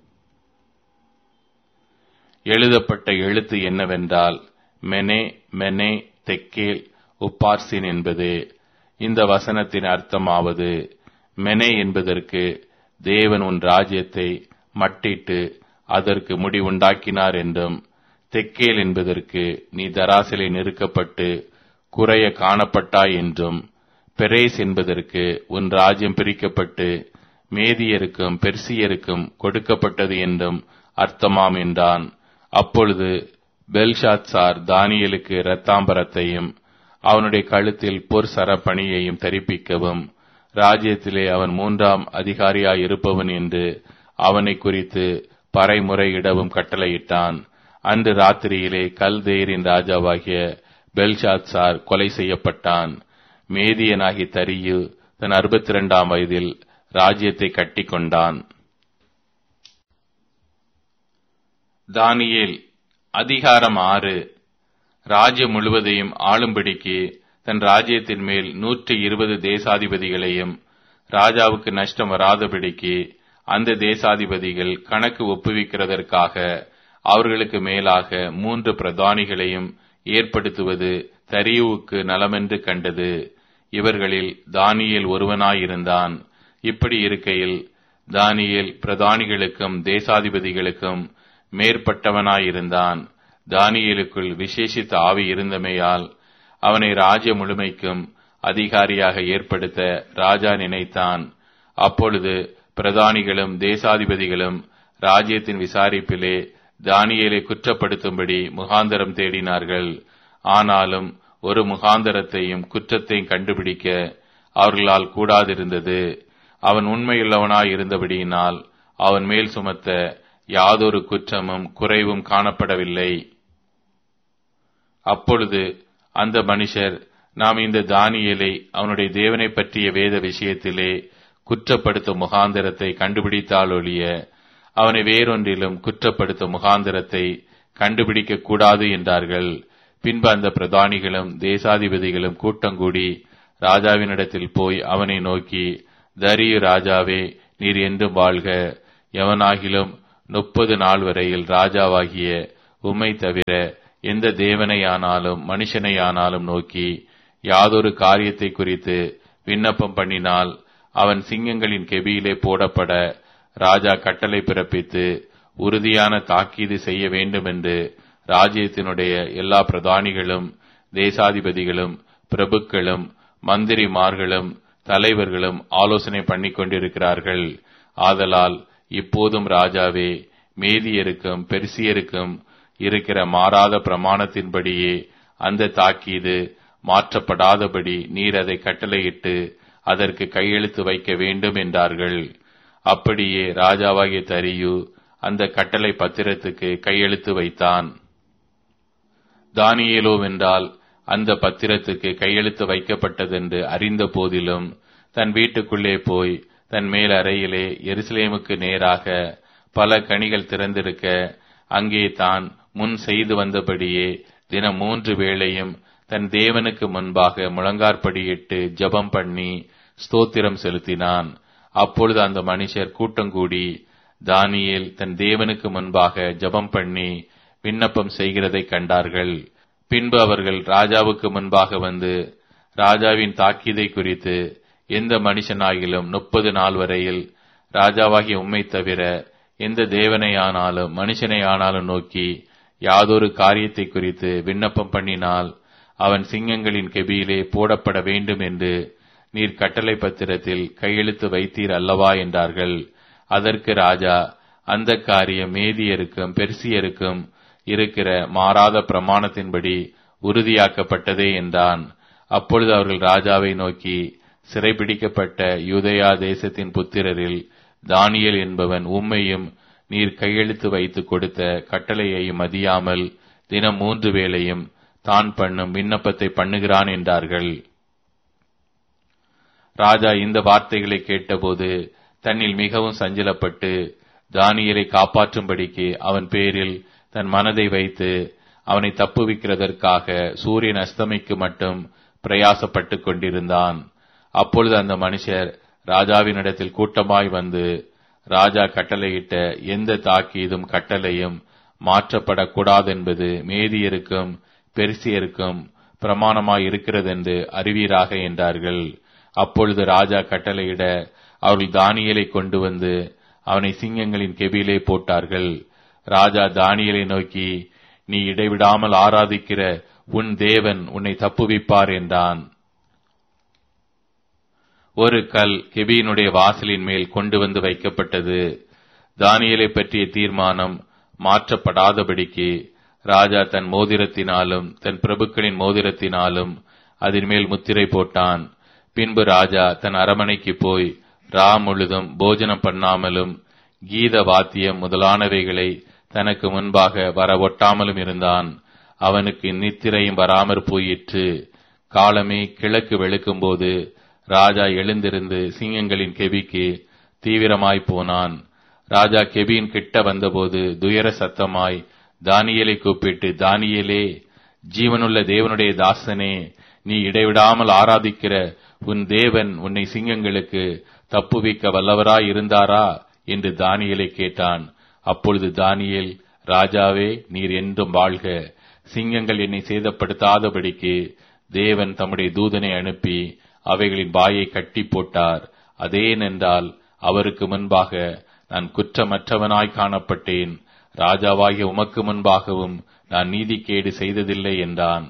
எழுதப்பட்ட எழுத்து என்னவென்றால், மெனே மெனே தெக்கேல் உப்பார்சின் என்பது. இந்த வசனத்தின் அர்த்தமாவது, மெனே என்பதற்கு தேவன் உன் ராஜ்யத்தை மட்டிட்டு அதற்கு முடிவுண்டாக்கினார் என்றும், தெக்கேல் என்பதற்கு நீ தராசிலே நெருக்கப்பட்டு குறைய காணப்பட்டாய் என்றும், பெரேஸ் என்பதற்கு உன் ராஜ்யம் பிரிக்கப்பட்டு மேதியருக்கும் பெர்சியருக்கும் கொடுக்கப்பட்டது என்றும் அர்த்தமாம் என்றான். அப்பொழுது பெல்ஷாத்சார் தானியேலுக்கு இரத்தாம்பரத்தையும் அவனுடைய கழுத்தில் பொற் சரப்பணியையும் தரிப்பிக்கவும் ராஜ்யத்திலே அவன் மூன்றாம் அதிகாரியாய் இருப்பவன் என்று அவனை குறித்து பறைமுறையிடவும் கட்டளையிட்டான். அன்று ராத்திரியிலே கல்தேயரின் ராஜாவாகிய பெல்ஷாத்சார் கொலை செய்யப்பட்டான். மேதியனாகி தரியு தன் அறுபத்தி இரண்டாம் வயதில் ராஜ்யத்தை கட்டி கொண்டான். தானியேல் அதிகாரம் ஆறு. ராஜ்யம் முழுவதையும் ஆளும்படிக்கு தன் ராஜ்யத்தின் மேல் நூற்றி இருபது தேசாதிபதிகளையும் ராஜாவுக்கு நஷ்டம் வராதபடிக்கு அந்த தேசாதிபதிகள் கணக்கு ஒப்புவிக்கிறதற்காக அவர்களுக்கு மேலாக மூன்று பிரதானிகளையும் ஏற்படுத்துவது தரியுவுக்கு நலமென்று கண்டது. இவர்களில் தானியேல் ஒருவனாயிருந்தான். இப்படி இருக்கையில் தானியேல் பிரதானிகளுக்கும் தேசாதிபதிகளுக்கும் மேற்பட்டவனாயிருந்தான். தானியேலுக்குள் விசேஷித்த ஆவி இருந்தமையால் அவனை ராஜ்ய முழுமைக்கும் அதிகாரியாக ஏற்படுத்த ராஜா நினைத்தான். அப்பொழுது பிரதானிகளும் தேசாதிபதிகளும் ராஜ்யத்தின் விசாரிப்பிலே தானியேலை குற்றப்படுத்தும்படி முகாந்தரம் தேடினார்கள். ஆனாலும் ஒரு முகாந்தரத்தையும் குற்றத்தையும் கண்டுபிடிக்க அவர்களால் கூடாதிருந்தது. அவன் உண்மையுள்ளவனாய் இருந்தபடியினால் அவன் மேல் சுமத்த யாதொரு குற்றமும் குறைவும் காணப்படவில்லை. அப்பொழுது அந்த மனுஷர், நாம் இந்த தானியேலை அவனுடைய தேவனை பற்றிய வேத விஷயத்திலே குற்றப்படுத்தும் முகாந்திரத்தை கண்டுபிடித்தாலொழிய அவனை வேறொன்றிலும் குற்றப்படுத்தும் முகாந்திரத்தை கண்டுபிடிக்க கூடாது என்றார்கள். பின்பு அந்த பிரதானிகளும் தேசாதிபதிகளும் கூட்டங்கூடி ராஜாவினிடத்தில் போய் அவனை நோக்கி, தரியு ராஜாவே, நீர் என்றும் வாழ்க. எவனாகிலும் முப்பது நாள் வரையில் ராஜாவாகிய உம்மை தவிர எந்த தேவனையானாலும் மனுஷனையானாலும் நோக்கி யாதொரு காரியத்தை குறித்து விண்ணப்பம் பண்ணினால் அவன் சிங்கங்களின் கெபியிலே போடப்பட ராஜா கட்டளை பிறப்பித்து உறுதியான தாக்கீது செய்ய வேண்டும் என்று ராஜ்யத்தினுடைய எல்லா பிரதானிகளும் தேசாதிபதிகளும் பிரபுக்களும் மந்திரிமார்களும் தலைவர்களும் ஆலோசனை பண்ணிக் கொண்டிருக்கிறார்கள். ஆதலால் இப்போதும் ராஜாவே, மேதியருக்கும் பெர்சியருக்கும் இருக்கிற மாறாத பிரமாணத்தின்படியே அந்த தாக்கீது மாற்றப்படாதபடி நீர் அதை கட்டளையிட்டு அதற்கு கையெழுத்து வைக்க வேண்டும் என்றார்கள். அப்படியே ராஜாவாகிய தரியு அந்த கட்டளை பத்திரத்துக்கு கையெழுத்து வைத்தான். தானியேலோ வென்றால் அந்த பத்திரத்துக்கு கையெழுத்து வைக்கப்பட்டதென்று அறிந்த போதிலும் தன் வீட்டுக்குள்ளே போய் தன் மேல் அறையிலே எருசலேமுக்கு நேராக பல கனிகள் திறந்திருக்க அங்கே தான் முன் செய்து வந்தபடியே தினம் மூன்று வேளையும் தன் தேவனுக்கு முன்பாக முழங்காற்படியிட்டு ஜெபம் பண்ணி ஸ்தோத்திரம் செலுத்தினான். அப்பொழுது அந்த மனுஷர் கூட்டங்கூடி தானியேல் தன் தேவனுக்கு முன்பாக ஜெபம் பண்ணி விண்ணப்பம் செய்கிறதை கண்டார்கள். பின்பு அவர்கள் ராஜாவுக்கு முன்பாக வந்து, ராஜாவின் தாக்கீதை குறித்து எந்த மனுஷனாகிலும் முப்பது நாள் வரையில் ராஜாவாகிய உம்மை தவிர எந்த தேவனையானாலும் மனுஷனையானாலும் நோக்கி யாதொரு காரியத்தை குறித்து விண்ணப்பம் பண்ணினால் அவன் சிங்கங்களின் கெபியிலே போடப்பட வேண்டும் என்று நீர் கட்டளை பத்திரத்தில் கையெழுத்து வைத்தீர் அல்லவா என்றார்கள். அதற்கு ராஜா, அந்த காரியம் மேதியருக்கும் பெர்சியருக்கும் இருக்கிற மாறாத பிரமாணத்தின்படி உறுதியாக்கப்பட்டதே என்றான். அப்பொழுது அவர்கள் ராஜாவை நோக்கி, சிறைபிடிக்கப்பட்ட யூதேயா தேசத்தின் புத்திரரில் தானியேல் என்பவன் உம்மையும் நீர் கையெழுத்து வைத்து கொடுத்த கட்டளையையும் மதியாமல் தினம் மூன்று வேளையும் தான் பண்ணும் விண்ணப்பத்தை பண்ணுகிறான் என்றார்கள். ராஜா இந்த வார்த்தைகளை கேட்டபோது தன்னில் மிகவும் சஞ்சலப்பட்டு தானியேலை காப்பாற்றும்படிக்கு அவன் பேரில் தன் மனதை வைத்து அவனை தப்புவிக்கிறதற்காக சூரியன் அஸ்தமிக்கு மட்டும் பிரயாசப்பட்டுக் கொண்டிருந்தான். அப்பொழுது அந்த மனுஷர் ராஜாவினிடத்தில் கூட்டமாய் வந்து, ராஜா கட்டளையிட்ட எந்த தாக்கீதும் கட்டளையும் மாற்றப்படக்கூடாதென்பது மேதியருக்கும் பெர்சியருக்கும் பிரமாணமாய் இருக்கிறதென்று அறிவீராக என்றார்கள். அப்பொழுது ராஜா கட்டளையிட அவர்கள் தானியேலை கொண்டு வந்து அவனை சிங்கங்களின் கெபியிலே போட்டார்கள். ராஜா தானியேலை நோக்கி, நீ இடைவிடாமல் ஆராதிக்கிற உன் தேவன் உன்னை தப்புவிப்பார் என்றான். ஒரு கல் கெபியினுடைய வாசலின் மேல் கொண்டு வந்து வைக்கப்பட்டது. தானியேலை பற்றிய தீர்மானம் மாற்றப்படாதபடிக்கு ராஜா தன் மோதிரத்தினாலும் தன் பிரபுக்களின் மோதிரத்தினாலும் அதன் மேல் முத்திரை போட்டான். பின்பு ராஜா தன் அரமனைக்கு போய் ரா முழுதும் போஜனம் பண்ணாமலும் கீத வாத்தியம் முதலானவைகளை தனக்கு முன்பாக வர ஒட்டாமலும் இருந்தான். அவனுக்கு நித்திரையும் வராமற் போயிற்று. காலமே கிழக்கு வெளுக்கும் போது ராஜா எழுந்திருந்து சிங்கங்களின் கெபிக்கு தீவிரமாய் போனான். ராஜா கெபியின் கிட்ட வந்தபோது துயர சத்தமாய் தானியேலை கூப்பிட்டு, தானியேலே, ஜீவனுள்ள தேவனுடைய தாசனே, நீ இடைவிடாமல் ஆராதிக்கிற உன் தேவன் உன்னை சிங்கங்களுக்கு தப்புவிக்க வல்லவராய் இருந்தாரா என்று தானியேலை கேட்டான். அப்பொழுது தானியேல், ராஜாவே, நீர் என்றும் வாழ்க. சிங்கங்கள் என்னை சேதப்படுத்தாதபடிக்கு தேவன் தம்முடைய தூதனை அனுப்பி அவைகளின் வாயை கட்டி போட்டார். அதேனென்றால் அவருக்கு முன்பாக நான் குற்றமற்றவனாய் காணப்பட்டேன். ராஜாவாகிய உமக்கு முன்பாகவும் நான் நீதிக்கேடு செய்ததில்லை என்றான்.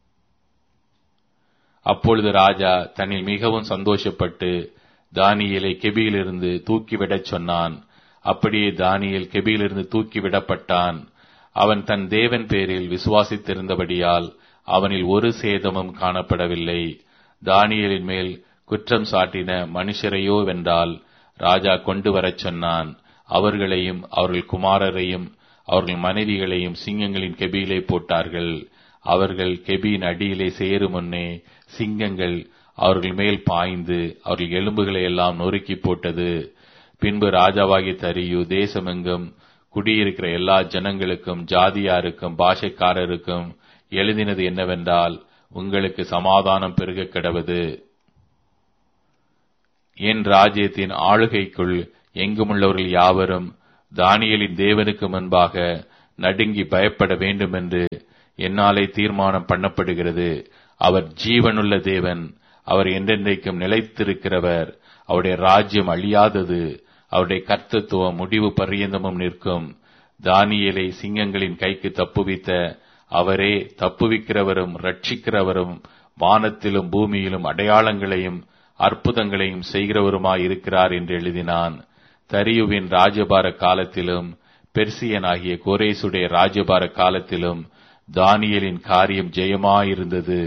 அப்பொழுது ராஜா தன்னில் மிகவும் சந்தோஷப்பட்டு தானியேலை கெபியிலிருந்து தூக்கிவிடச் சொன்னான். அப்படியே தானியேல் கெபியிலிருந்து தூக்கிவிடப்பட்டான். அவன் தன் தேவன் பேரில் விசுவாசித்திருந்தபடியால் அவனில் ஒரு சேதமும் காணப்படவில்லை. தானியேலின் மேல் குற்றம் சாட்டின மனுஷரையோ வென்றால் ராஜா கொண்டு வரச் சொன்னான். அவர்களையும் அவர்கள் குமாரரையும் அவர்கள் மனைவிகளையும் சிங்கங்களின் கெபியிலே போட்டார்கள். அவர்கள் கெபியின் அடியிலே சேரும் முன்னே சிங்கங்கள் அவர்கள் மேல் பாய்ந்து அவர்கள் எலும்புகளை எல்லாம் நொறுக்கி போட்டது. பின்பு ராஜாவாகிய தரியு தேசமெங்கும் குடியிருக்கிற எல்லா ஜனங்களுக்கும் ஜாதியாருக்கும் பாஷைக்காரருக்கும் எழுதினது என்னவென்றால், உங்களுக்கு சமாதானம் பெருக கிடவது. என் ராஜ்யத்தின் ஆளுகைக்குள் எங்குமுள்ளவர்கள் யாவரும் தானியேலின் தேவனுக்கு முன்பாக நடுங்கி பயப்பட வேண்டும் என்று என்னாலே தீர்மானம் பண்ணப்படுகிறது. அவர் ஜீவனுள்ள தேவன், அவர் என்றென்றைக்கும் நிலைத்திருக்கிறவர். அவருடைய ராஜ்யம் அழியாதது, அவருடைய கர்த்தத்துவம் முடிவு பரியந்தமும் நிற்கும். தானியேலை சிங்கங்களின் கைக்கு தப்புவித்த அவரே தப்புவிக்கிறவரும் ரட்சிக்கிறவரும் வானத்திலும் பூமியிலும் அடையாளங்களையும் அற்புதங்களையும் செய்கிறவருமாயிருக்கிறார் என்று எழுதினான். தரியுவின் ராஜபார காலத்திலும் பெர்சியனாகிய கோரேசுடைய ராஜபார காலத்திலும் தானியேலின் காரியம் ஜெயமாயிருந்தது.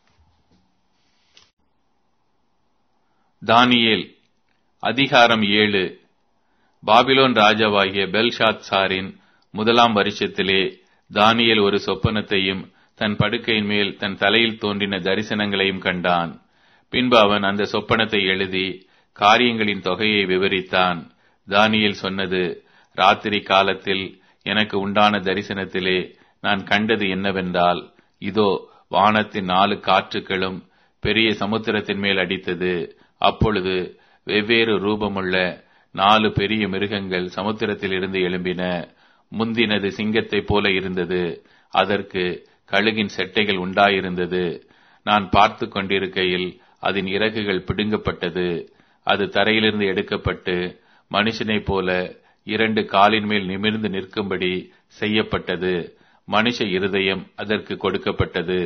தானியேல் அதிகாரம் ஏழு. பாபிலோன் ராஜாவாகிய பெல்ஷாத்சாரின் முதலாம் வருஷத்திலே தானியேல் ஒரு சொப்பனத்தையும் தன் படுக்கையின் மேல் தன் தலையில் தோன்றின தரிசனங்களையும் கண்டான். பின்பு அவன் அந்த சொப்பனத்தை எழுதி காரியங்களின் தொகையை விவரித்தான். தானியேல் சொன்னது, ராத்திரி காலத்தில் எனக்கு உண்டான தரிசனத்திலே நான் கண்டது என்னவென்றால், இதோ வானத்தின் நாலு காற்றுகளும் பெரிய சமுத்திரத்தின் மேல் அடித்தது. அப்பொழுது வெவ்வேறு ரூபமுள்ள நாலு பெரிய மிருகங்கள் சமுத்திரத்தில் இருந்து எழும்பின. முந்தினது சிங்கத்தைப் போல இருந்தது, அதற்கு கழுகின் செட்டைகள் உண்டாயிருந்தது. நான் பார்த்து கொண்டிருக்கையில் அதன் இறகுகள் பிடுங்கப்பட்டது. அது தரையிலிருந்து எடுக்கப்பட்டு மனுஷனைப் போல இரண்டு காலின் மேல் நிமிர்ந்து நிற்கும்படி செய்யப்பட்டது. மனுஷ இருதயம் அதற்கு கொடுக்கப்பட்டது.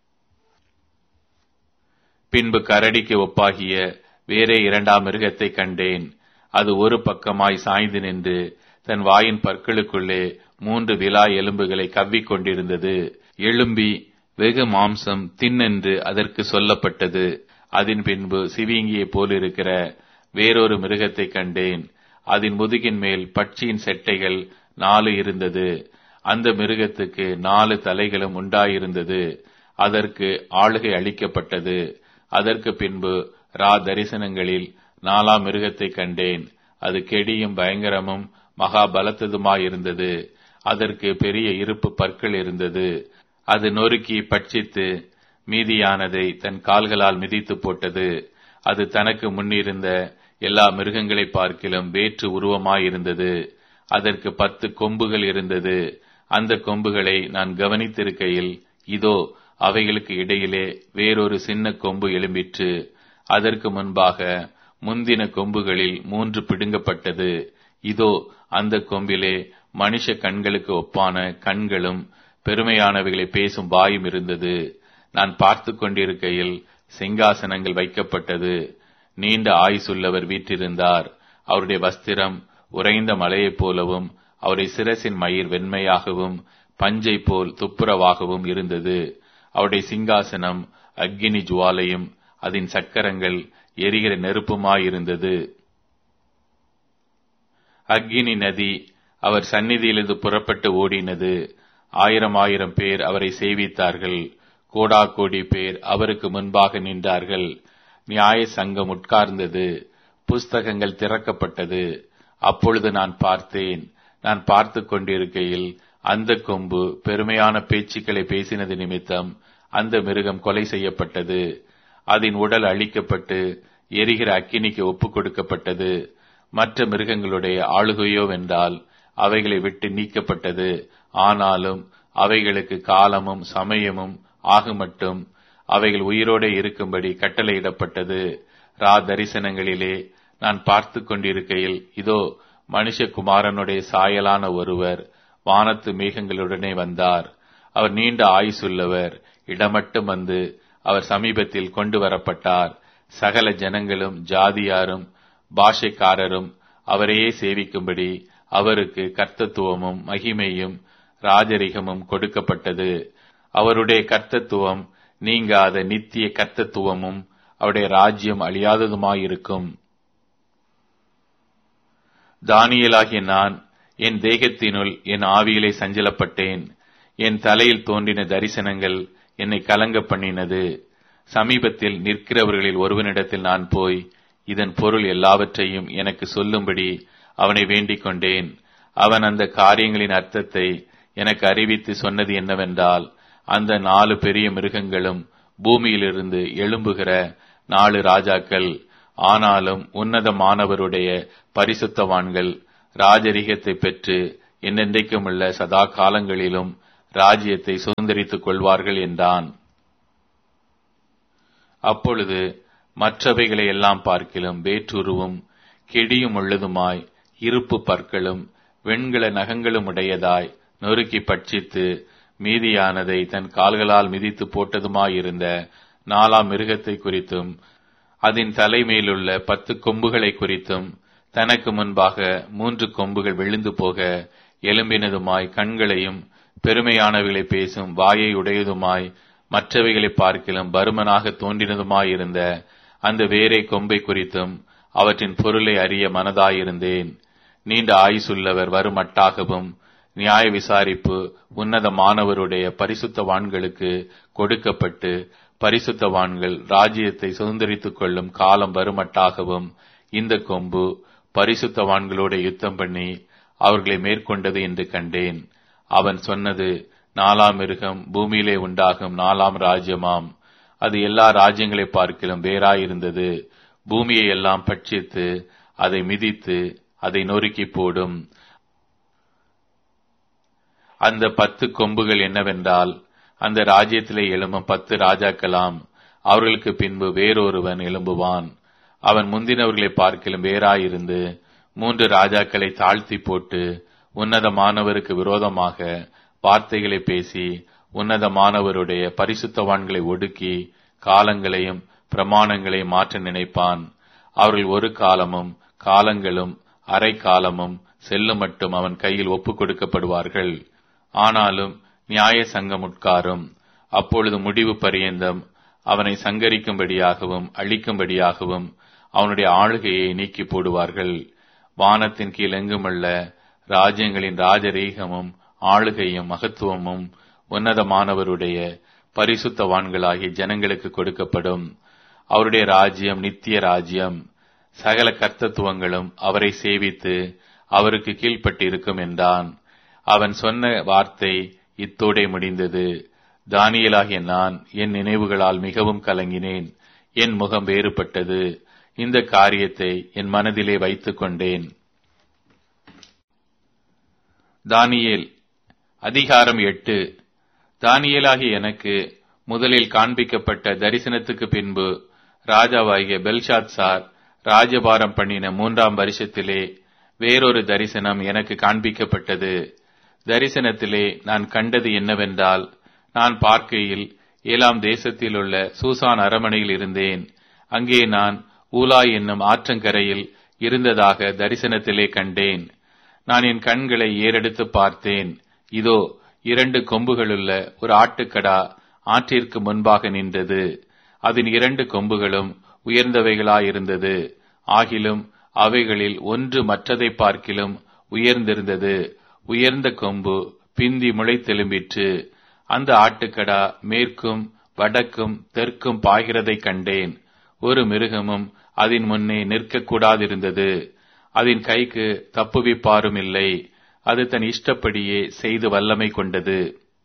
பின்பு கரடிக்கு ஒப்பாகிய வேறே இரண்டாம் மிருகத்தை கண்டேன். அது ஒரு பக்கமாய் சாய்ந்து நின்று தன் வாயின் பற்களுக்குள்ளே மூன்று விலா எலும்புகளை கவ்விக் கொண்டிருந்தது. எழும்பி வெகு மாம்சம் தின்னென்று அதற்கு சொல்லப்பட்டது. அதன் பின்பு சிவிங்கியை போலிருக்கிற வேறொரு மிருகத்தை கண்டேன். அதன் முதுகின் மேல் பட்சியின் செட்டைகள் நாலு இருந்தது. அந்த மிருகத்துக்கு நாலு தலைகளும் உண்டாயிருந்தது. அதற்கு ஆளுகை அளிக்கப்பட்டது. அதற்கு பின்பு ரா தரிசனங்களில் நாலாம் மிருகத்தை கண்டேன். அது கெடியும் பயங்கரமும் மகா பலத்ததுமாயிருந்தது. அதற்கு பெரிய இருப்பு பற்கள் இருந்தது. அது நொறுக்கி பட்சித்து மீதியானதை தன் கால்களால் மிதித்து போட்டது. அது தனக்கு முன்னிருந்த எல்லா மிருகங்களை பார்க்கிலும் வேற்று உருவமாயிருந்தது. அதற்கு பத்து கொம்புகள் இருந்தது. அந்த கொம்புகளை நான் கவனித்திருக்கையில், இதோ அவைகளுக்கு இடையிலே வேறொரு சின்ன கொம்பு எழும்பிற்று. அதற்கு முன்பாக முந்தின கொம்புகளில் மூன்று பிடுங்கப்பட்டது. இதோ அந்த கொம்பிலே மனுஷ கண்களுக்கு ஒப்பான கண்களும் பெருமையானவைகளை பேசும் வாயும் இருந்தது. நான் பார்த்து கொண்டிருக்கையில் சிங்காசனங்கள் வைக்கப்பட்டது. நீண்ட ஆயுசுள்ளவர் வீற்றிருந்தார். அவருடைய வஸ்திரம் உறைந்த மலையைப் போலவும் அவருடைய சிரசின் மயிர் வெண்மையாகவும் பஞ்சை போல் துப்புரவாகவும் இருந்தது. அவருடைய சிங்காசனம் அக்கினி ஜுவாலையும் அதன் சக்கரங்கள் எரிகிற நெருப்புமாயிருந்தது. அக்கினி நதி அவர் சந்நிதியிலிருந்து புறப்பட்டு ஓடினது. ஆயிரம் ஆயிரம் பேர் அவரை சேவித்தார்கள். கோடா கோடி பேர் அவருக்கு முன்பாக நின்றார்கள். நியாய சங்கம் உட்கார்ந்தது. புஸ்தகங்கள் திறக்கப்பட்டது. அப்பொழுது நான் பார்த்தேன். நான் பார்த்து கொண்டிருக்கையில் அந்த கொம்பு பெருமையான பேச்சுக்களை பேசினது நிமித்தம் அந்த மிருகம் கொலை செய்யப்பட்டது. அதன் உடல் அழிக்கப்பட்டு எரிகிற அக்கினிக்கு ஒப்புக் கொடுக்கப்பட்டது. மற்ற மிருகங்களுடைய ஆளுகையோ வென்றால் அவைகளை விட்டு நீக்கப்பட்டது. ஆனாலும் அவைகளுக்கு காலமும் சமயமும் ஆகுமட்டும் அவைகள் உயிரோடு இருக்கும்படி கட்டளையிடப்பட்டது. ரா தரிசனங்களிலே நான் பார்த்து கொண்டிருக்கையில், இதோ மனுஷகுமாரனுடைய சாயலான ஒருவர் வானத்து மேகங்களுடனே வந்தார். அவர் நீண்ட ஆயுசுள்ளவர். இடமட்டும் வந்து அவர் சமீபத்தில் கொண்டு வரப்பட்டார். சகல ஜனங்களும் ஜாதியாரும் பாஷைக்காரரும் அவரையே சேவிக்கும்படி அவருக்கு கர்த்தத்துவமும் மகிமையும் ராஜரிகமும் கொடுக்கப்பட்டது. அவருடைய கர்த்தத்துவம் நீங்காத நித்திய கர்த்தத்துவமும் அவருடைய ராஜ்யம் அழியாததுமாயிருக்கும். தானியேலாகிய நான் என் தேகத்தினுள் என் ஆவியிலே சஞ்சலப்பட்டேன். என் தலையில் தோன்றின தரிசனங்கள் என்னை கலங்க பண்ணினது. சமீபத்தில் நிற்கிறவர்களில் ஒருவனிடத்தில் நான் போய் இதன் பொருள் எல்லாவற்றையும் எனக்கு சொல்லும்படி அவனை வேண்டிக் கொண்டேன். அவன் அந்த காரியங்களின் அர்த்தத்தை எனக்கு அறிவித்து சொன்னது என்னவென்றால், அந்த நாலு பெரிய மிருகங்களும் பூமியிலிருந்து எழும்புகிற நாலு ராஜாக்கள். ஆனாலும் உன்னதமானவருடைய பரிசுத்தவான்கள் ராஜரிகத்தை பெற்று என்னென்றைக்கும் உள்ள சதா காலங்களிலும் ராஜ்யத்தை சுதந்தரித்துக் கொள்வார்கள் என்றான். அப்பொழுது மற்றவைகளை எல்லாம் பார்க்கிலும் வேற்றுருவும் கெடியும் உள்ளதுமாய் இருப்பு பற்களும் வெண்கல நகங்களும் உடையதாய் நொறுக்கி பட்சித்து மீதியானதை தன் கால்களால் மிதித்து போட்டதுமாயிருந்த நாலாம் மிருகத்தை குறித்தும் அதன் தலைமையிலுள்ள பத்து கொம்புகளை குறித்தும் தனக்கு முன்பாக மூன்று கொம்புகள் விழுந்து போக எலும்பினதுமாய் கண்களையும் பெருமையானவைகளை பேசும் வாயை உடையதுமாய் மற்றவைகளை பார்க்கிலும் பருமனாக தோன்றினதுமாயிருந்த அந்த வேறே கொம்பை குறித்தும் அவற்றின் பொருளை அறிய மனதாயிருந்தேன். நீண்ட ஆயுசுள்ளவர் வருமட்டாகவும் நியாய விசாரிப்பு உன்னதமானவருடைய பரிசுத்தவான்களுக்கு கொடுக்கப்பட்டு பரிசுத்தவான்கள் ராஜ்யத்தை சுதந்தரித்துக் கொள்ளும் காலம் வருமட்டாகவும் இந்த கொம்பு பரிசுத்தவான்களோடு யுத்தம் பண்ணி அவர்களை மேற்கொண்டது என்று கண்டேன். அவன் சொன்னது, நாலாம் மிருகம் பூமியிலே உண்டாகும் நாலாம் ராஜ்யமாம். அது எல்லா ராஜ்யங்களை பார்க்கிலும் வேறாயிருந்தது. பூமியை எல்லாம் பட்சித்து அதை மிதித்து அதை நொறுக்கி போடும். அந்த பத்து கொம்புகள் என்னவென்றால், அந்த ராஜ்யத்திலே எழும்பும் பத்து ராஜாக்களாம். அவர்களுக்கு பின்பு வேறொருவன் எழும்புவான். அவன் முந்தினவர்களை பார்க்கிலும் வேறாயிருந்து மூன்று ராஜாக்களை தாழ்த்தி போட்டு உன்னதமானவருக்கு விரோதமாக வார்த்தைகளை பேசி உன்னதமானவருடைய பரிசுத்தவான்களை ஒடுக்கி காலங்களையும் பிரமாணங்களையும் மாற்ற நினைப்பான். அவர்கள் ஒரு காலமும் காலங்களும் அரை காலமும் செல்லும் மட்டும் அவன் கையில் ஒப்புக் கொடுக்கப்படுவார்கள். ஆனாலும் நியாய சங்கம் உட்காரும். அப்பொழுது முடிவு பரியந்தம் அவனை சங்கரிக்கும்படியாகவும் அழிக்கும்படியாகவும் அவனுடைய ஆளுகையை நீக்கி போடுவார்கள். வானத்தின் கீழ் எங்குமுள்ள ராஜ்யங்களின் ராஜரீகமும் ஆளுகையும் மகத்துவமும் உன்னதமானவருடைய பரிசுத்தவான்களாகிய ஜனங்களுக்கு கொடுக்கப்படும். அவருடைய ராஜ்யம் நித்திய ராஜ்யம். சகல கர்த்தத்துவங்களும் அவரை சேவித்து அவருக்கு கீழ்ப்பட்டிருக்கும் என்றான். அவன் சொன்ன வார்த்தை இத்தோடே முடிந்தது. தானியேலாகிய நான் என் நினைவுகளால் மிகவும் கலங்கினேன். என் முகம் வேறுபட்டது. இந்த காரியத்தை என் மனதிலே வைத்துக் கொண்டேன். தானியேல் அதிகாரம் எட்டு. தானியேலாகிய எனக்கு முதலில் காண்பிக்கப்பட்ட தரிசனத்துக்கு பின்பு ராஜாவாகிய பெல்ஷாத்சார் ராஜபாரம் பண்ணின மூன்றாம் வருஷத்திலே வேறொரு தரிசனம் எனக்கு காண்பிக்கப்பட்டது. தரிசனத்திலே நான் கண்டது என்னவென்றால், நான் பார்க்கையில் ஏலாம் தேசத்தில் உள்ள சூசான் அரமனையில் இருந்தேன். அங்கே நான் ஊலாய் என்னும் ஆற்றங்கரையில் இருந்ததாக தரிசனத்திலே கண்டேன். நான் என் கண்களை ஏறெடுத்து பார்த்தேன். இதோ, இரண்டு கொம்புகளுள்ள ஒரு ஆட்டுக்கடா ஆற்றிற்கு முன்பாக நின்றது. அதன் இரண்டு கொம்புகளும் உயர்ந்தவைகளாயிருந்தது. ஆகிலும் அவைகளில் ஒன்று மற்றதை பார்க்கிலும் உயர்ந்திருந்தது. உயர்ந்த கொம்பு பிந்தி முளைத்தெலும்பிற்று. அந்த ஆட்டுக்கடா மேற்கும் வடக்கும் தெற்கும் பாய்கிறதை கண்டேன். ஒரு மிருகமும் அதன் முன்னே நிற்கக்கூடாதிருந்தது. அதன் கைக்கு தப்புவிப்பாரும் இல்லை. அது தன் இஷ்டப்படியே செய்து வல்லமை கொண்டது.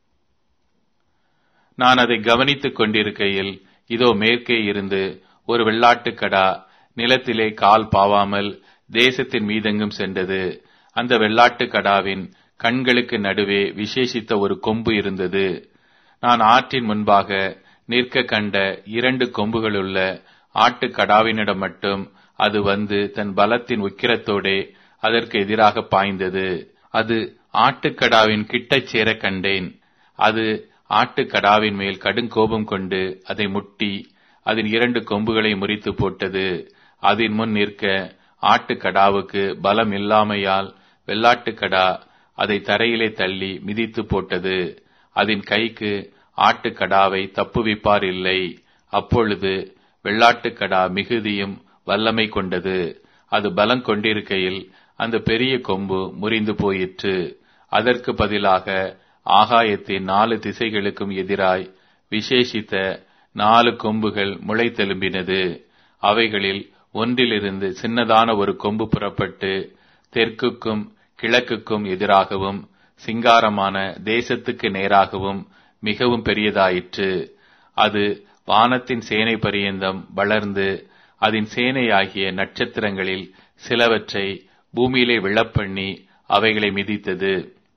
நான் அதை கவனித்துக் கொண்டிருக்கையில், இதோ மேற்கே இருந்து ஒரு வெள்ளாட்டுக்கடா நிலத்திலே கால் பாவாமல் தேசத்தின் மீதெங்கும் சென்றது. அந்த வெள்ளாட்டுக்கடாவின் கண்களுக்கு நடுவே விசேஷித்த ஒரு கொம்பு இருந்தது. நான் ஆற்றின் முன்பாக நிற்க கண்ட இரண்டு கொம்புகளுள்ள ஆட்டுக்கடாவினிடம் மட்டும் அது வந்து தன் பலத்தின் உக்கிரத்தோடே அதற்கு எதிராக பாய்ந்தது. அது ஆட்டுக்கடாவின் கிட்டச் சேர கண்டேன். அது ஆட்டுக்கடாவின் மேல் கடுங்கோபம் கொண்டு அதை முட்டி அதன் இரண்டு கொம்புகளை முறித்து போட்டது. அதன் முன் நிற்க ஆட்டுக்கடாவுக்கு பலம் இல்லாமையால் வெள்ளாட்டுக்கடா அதை தரையிலே தள்ளி மிதித்து போட்டது. அதன் கைக்கு ஆட்டுக்கடாவை தப்புவிப்பார் இல்லை. அப்பொழுது வெள்ளாட்டுக்கடா மிகுதியும் வல்லமை கொண்டது. அது பலம் கொண்டிருக்கையில் அந்த பெரிய கொம்பு முறிந்து போயிற்று. அதற்கு பதிலாக ஆகாயத்தின் நாலு திசைகளுக்கும் எதிராய் விசேஷித்த நாலு கொம்புகள் முளைத்தெலும்பினது. அவைகளில் ஒன்றிலிருந்து சின்னதான ஒரு கொம்பு புறப்பட்டு தெற்குக்கும் கிழக்குக்கும் எதிராகவும் சிங்காரமான தேசத்துக்கு நேராகவும் மிகவும் பெரியதாயிற்று. அது வானத்தின் சேனை பரியந்தம் வளர்ந்து அதன் சேனையாகிய நட்சத்திரங்களில் சிலவற்றை பூமியிலே விழப்பண்ணி அவைகளை மிதித்தது.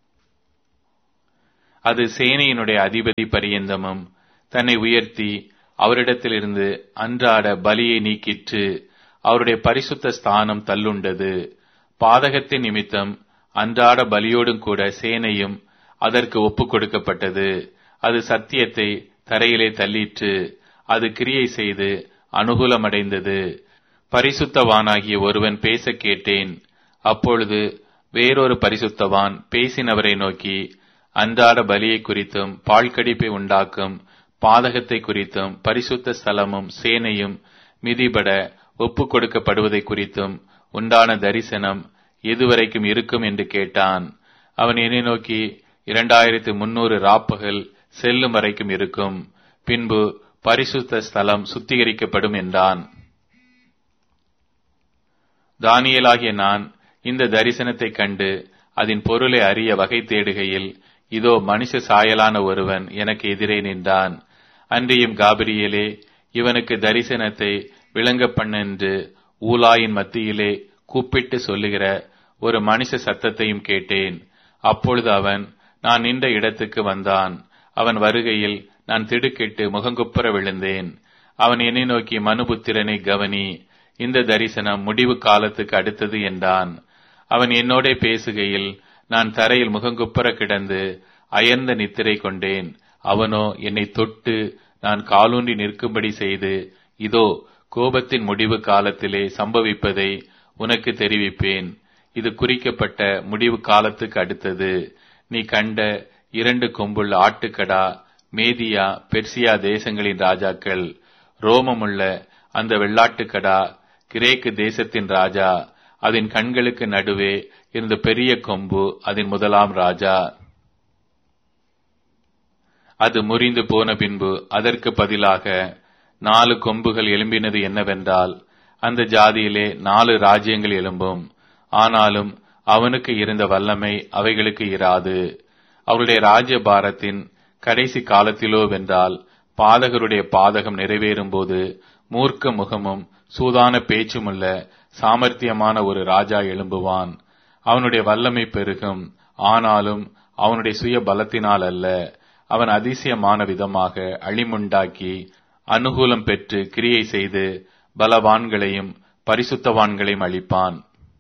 அது சேனையினுடைய அதிபதி பரியந்தமும் தன்னை உயர்த்தி அவரிடத்திலிருந்து அன்றாட பலியை நீக்கிற்று. அவருடைய பரிசுத்த ஸ்தானம் தள்ளுண்டது. பாதகத்தின் நிமித்தம் அன்றாட பலியோடும் கூட சேனையும் அதற்கு ஒப்புக் கொடுக்கப்பட்டது. அது சத்தியத்தை தரையிலே தள்ளிற்று. அது கிரியை செய்து அனுகூலமடைந்தது. பரிசுத்தவானாகிய ஒருவன் பேச கேட்டேன். அப்பொழுது வேறொரு பரிசுத்தவான் பேசினவரை நோக்கி, அன்றாட பலியை குறித்தும் பாழ்கடிப்பை உண்டாக்கும் பாதகத்தை குறித்தும் பரிசுத்த ஸ்தலமும் சேனையும் மிதிபட ஒப்புக் கொடுக்கப்படுவதை குறித்தும் உண்டான தரிசனம் எதுவரைக்கும் இருக்கும் என்று கேட்டான். அவன் என்னை நோக்கி, இரண்டாயிரத்து முன்னூறு ராப்பகல் செல்லும் வரைக்கும் இருக்கும். பின்பு பரிசுத்த ஸ்தலம் சுத்திகரிக்கப்படும் என்றான். தானியேலாகிய நான் இந்த தரிசனத்தை கண்டு அதன் பொருளை அறிய வகை தேடுகையில், இதோ மனுஷ சாயலான ஒருவன் எனக்கு எதிரே நின்றான். அன்றியும் காபிரியேலே, இவனுக்கு தரிசனத்தை விளங்க பண்ணென்று ஊலாயின் மத்தியிலே கூப்பிட்டு சொல்லுகிற ஒரு மனுஷ சத்தத்தையும் கேட்டேன். அப்பொழுது அவன் நான் நின்ற இடத்துக்கு வந்தான். அவன் வருகையில் நான் திடுக்கிட்டு முகங்குப்புற விழுந்தேன். அவன் என்னை நோக்கி, மனுபுத்திரனை கவனி, இந்த தரிசனம் முடிவு காலத்துக்கு அடுத்தது என்றான். அவன் என்னோட பேசுகையில் நான் தரையில் முகங்குப்புற கிடந்து அயர்ந்த நித்திரை கொண்டேன். அவனோ என்னை தொட்டு நான் காலூன்றி நிற்கும்படி செய்து, இதோ கோபத்தின் முடிவு காலத்திலே சம்பவிப்பதை உனக்கு தெரிவிப்பேன். இது குறிக்கப்பட்ட முடிவு காலத்துக்கு அடுத்தது. நீ கண்ட இரண்டு கொம்புள்ள ஆட்டுக்கடா மேதியா பெர்சியா தேசங்களின் ராஜாக்கள். ரோமமுள்ள அந்த வெள்ளாட்டுக்கடா கிரேக்கு தேசத்தின் ராஜா. அதன் கண்களுக்கு நடுவே இருந்த பெரிய கொம்பு அதன் முதலாம் ராஜா. அது முறிந்து போன பின்பு அதற்கு பதிலாக நாலு கொம்புகள் எழும்பினது என்னவென்றால், அந்த ஜாதியிலே நாலு ராஜ்யங்கள் எழும்பும். ஆனாலும் அவனுக்கு இருந்த வல்லமை அவைகளுக்கு இராது. அவருடைய ராஜ்ய பாரத்தின் கடைசி காலத்திலோ வென்றால் பாதகருடைய பாதகம் நிறைவேறும் போது மூர்க்க முகமும் சூதான பேச்சுமுள்ள சாமர்த்தியமான ஒரு ராஜா எழும்புவான். அவனுடைய வல்லமை பெருகும். ஆனாலும் அவனுடைய சுய பலத்தினால் அல்ல. அவன் அதிசயமான விதமாக அழிமுண்டாக்கி அனுகூலம் பெற்று கிரியை செய்து பலவான்களையும் பரிசுத்தவான்களையும் அழிப்பான்.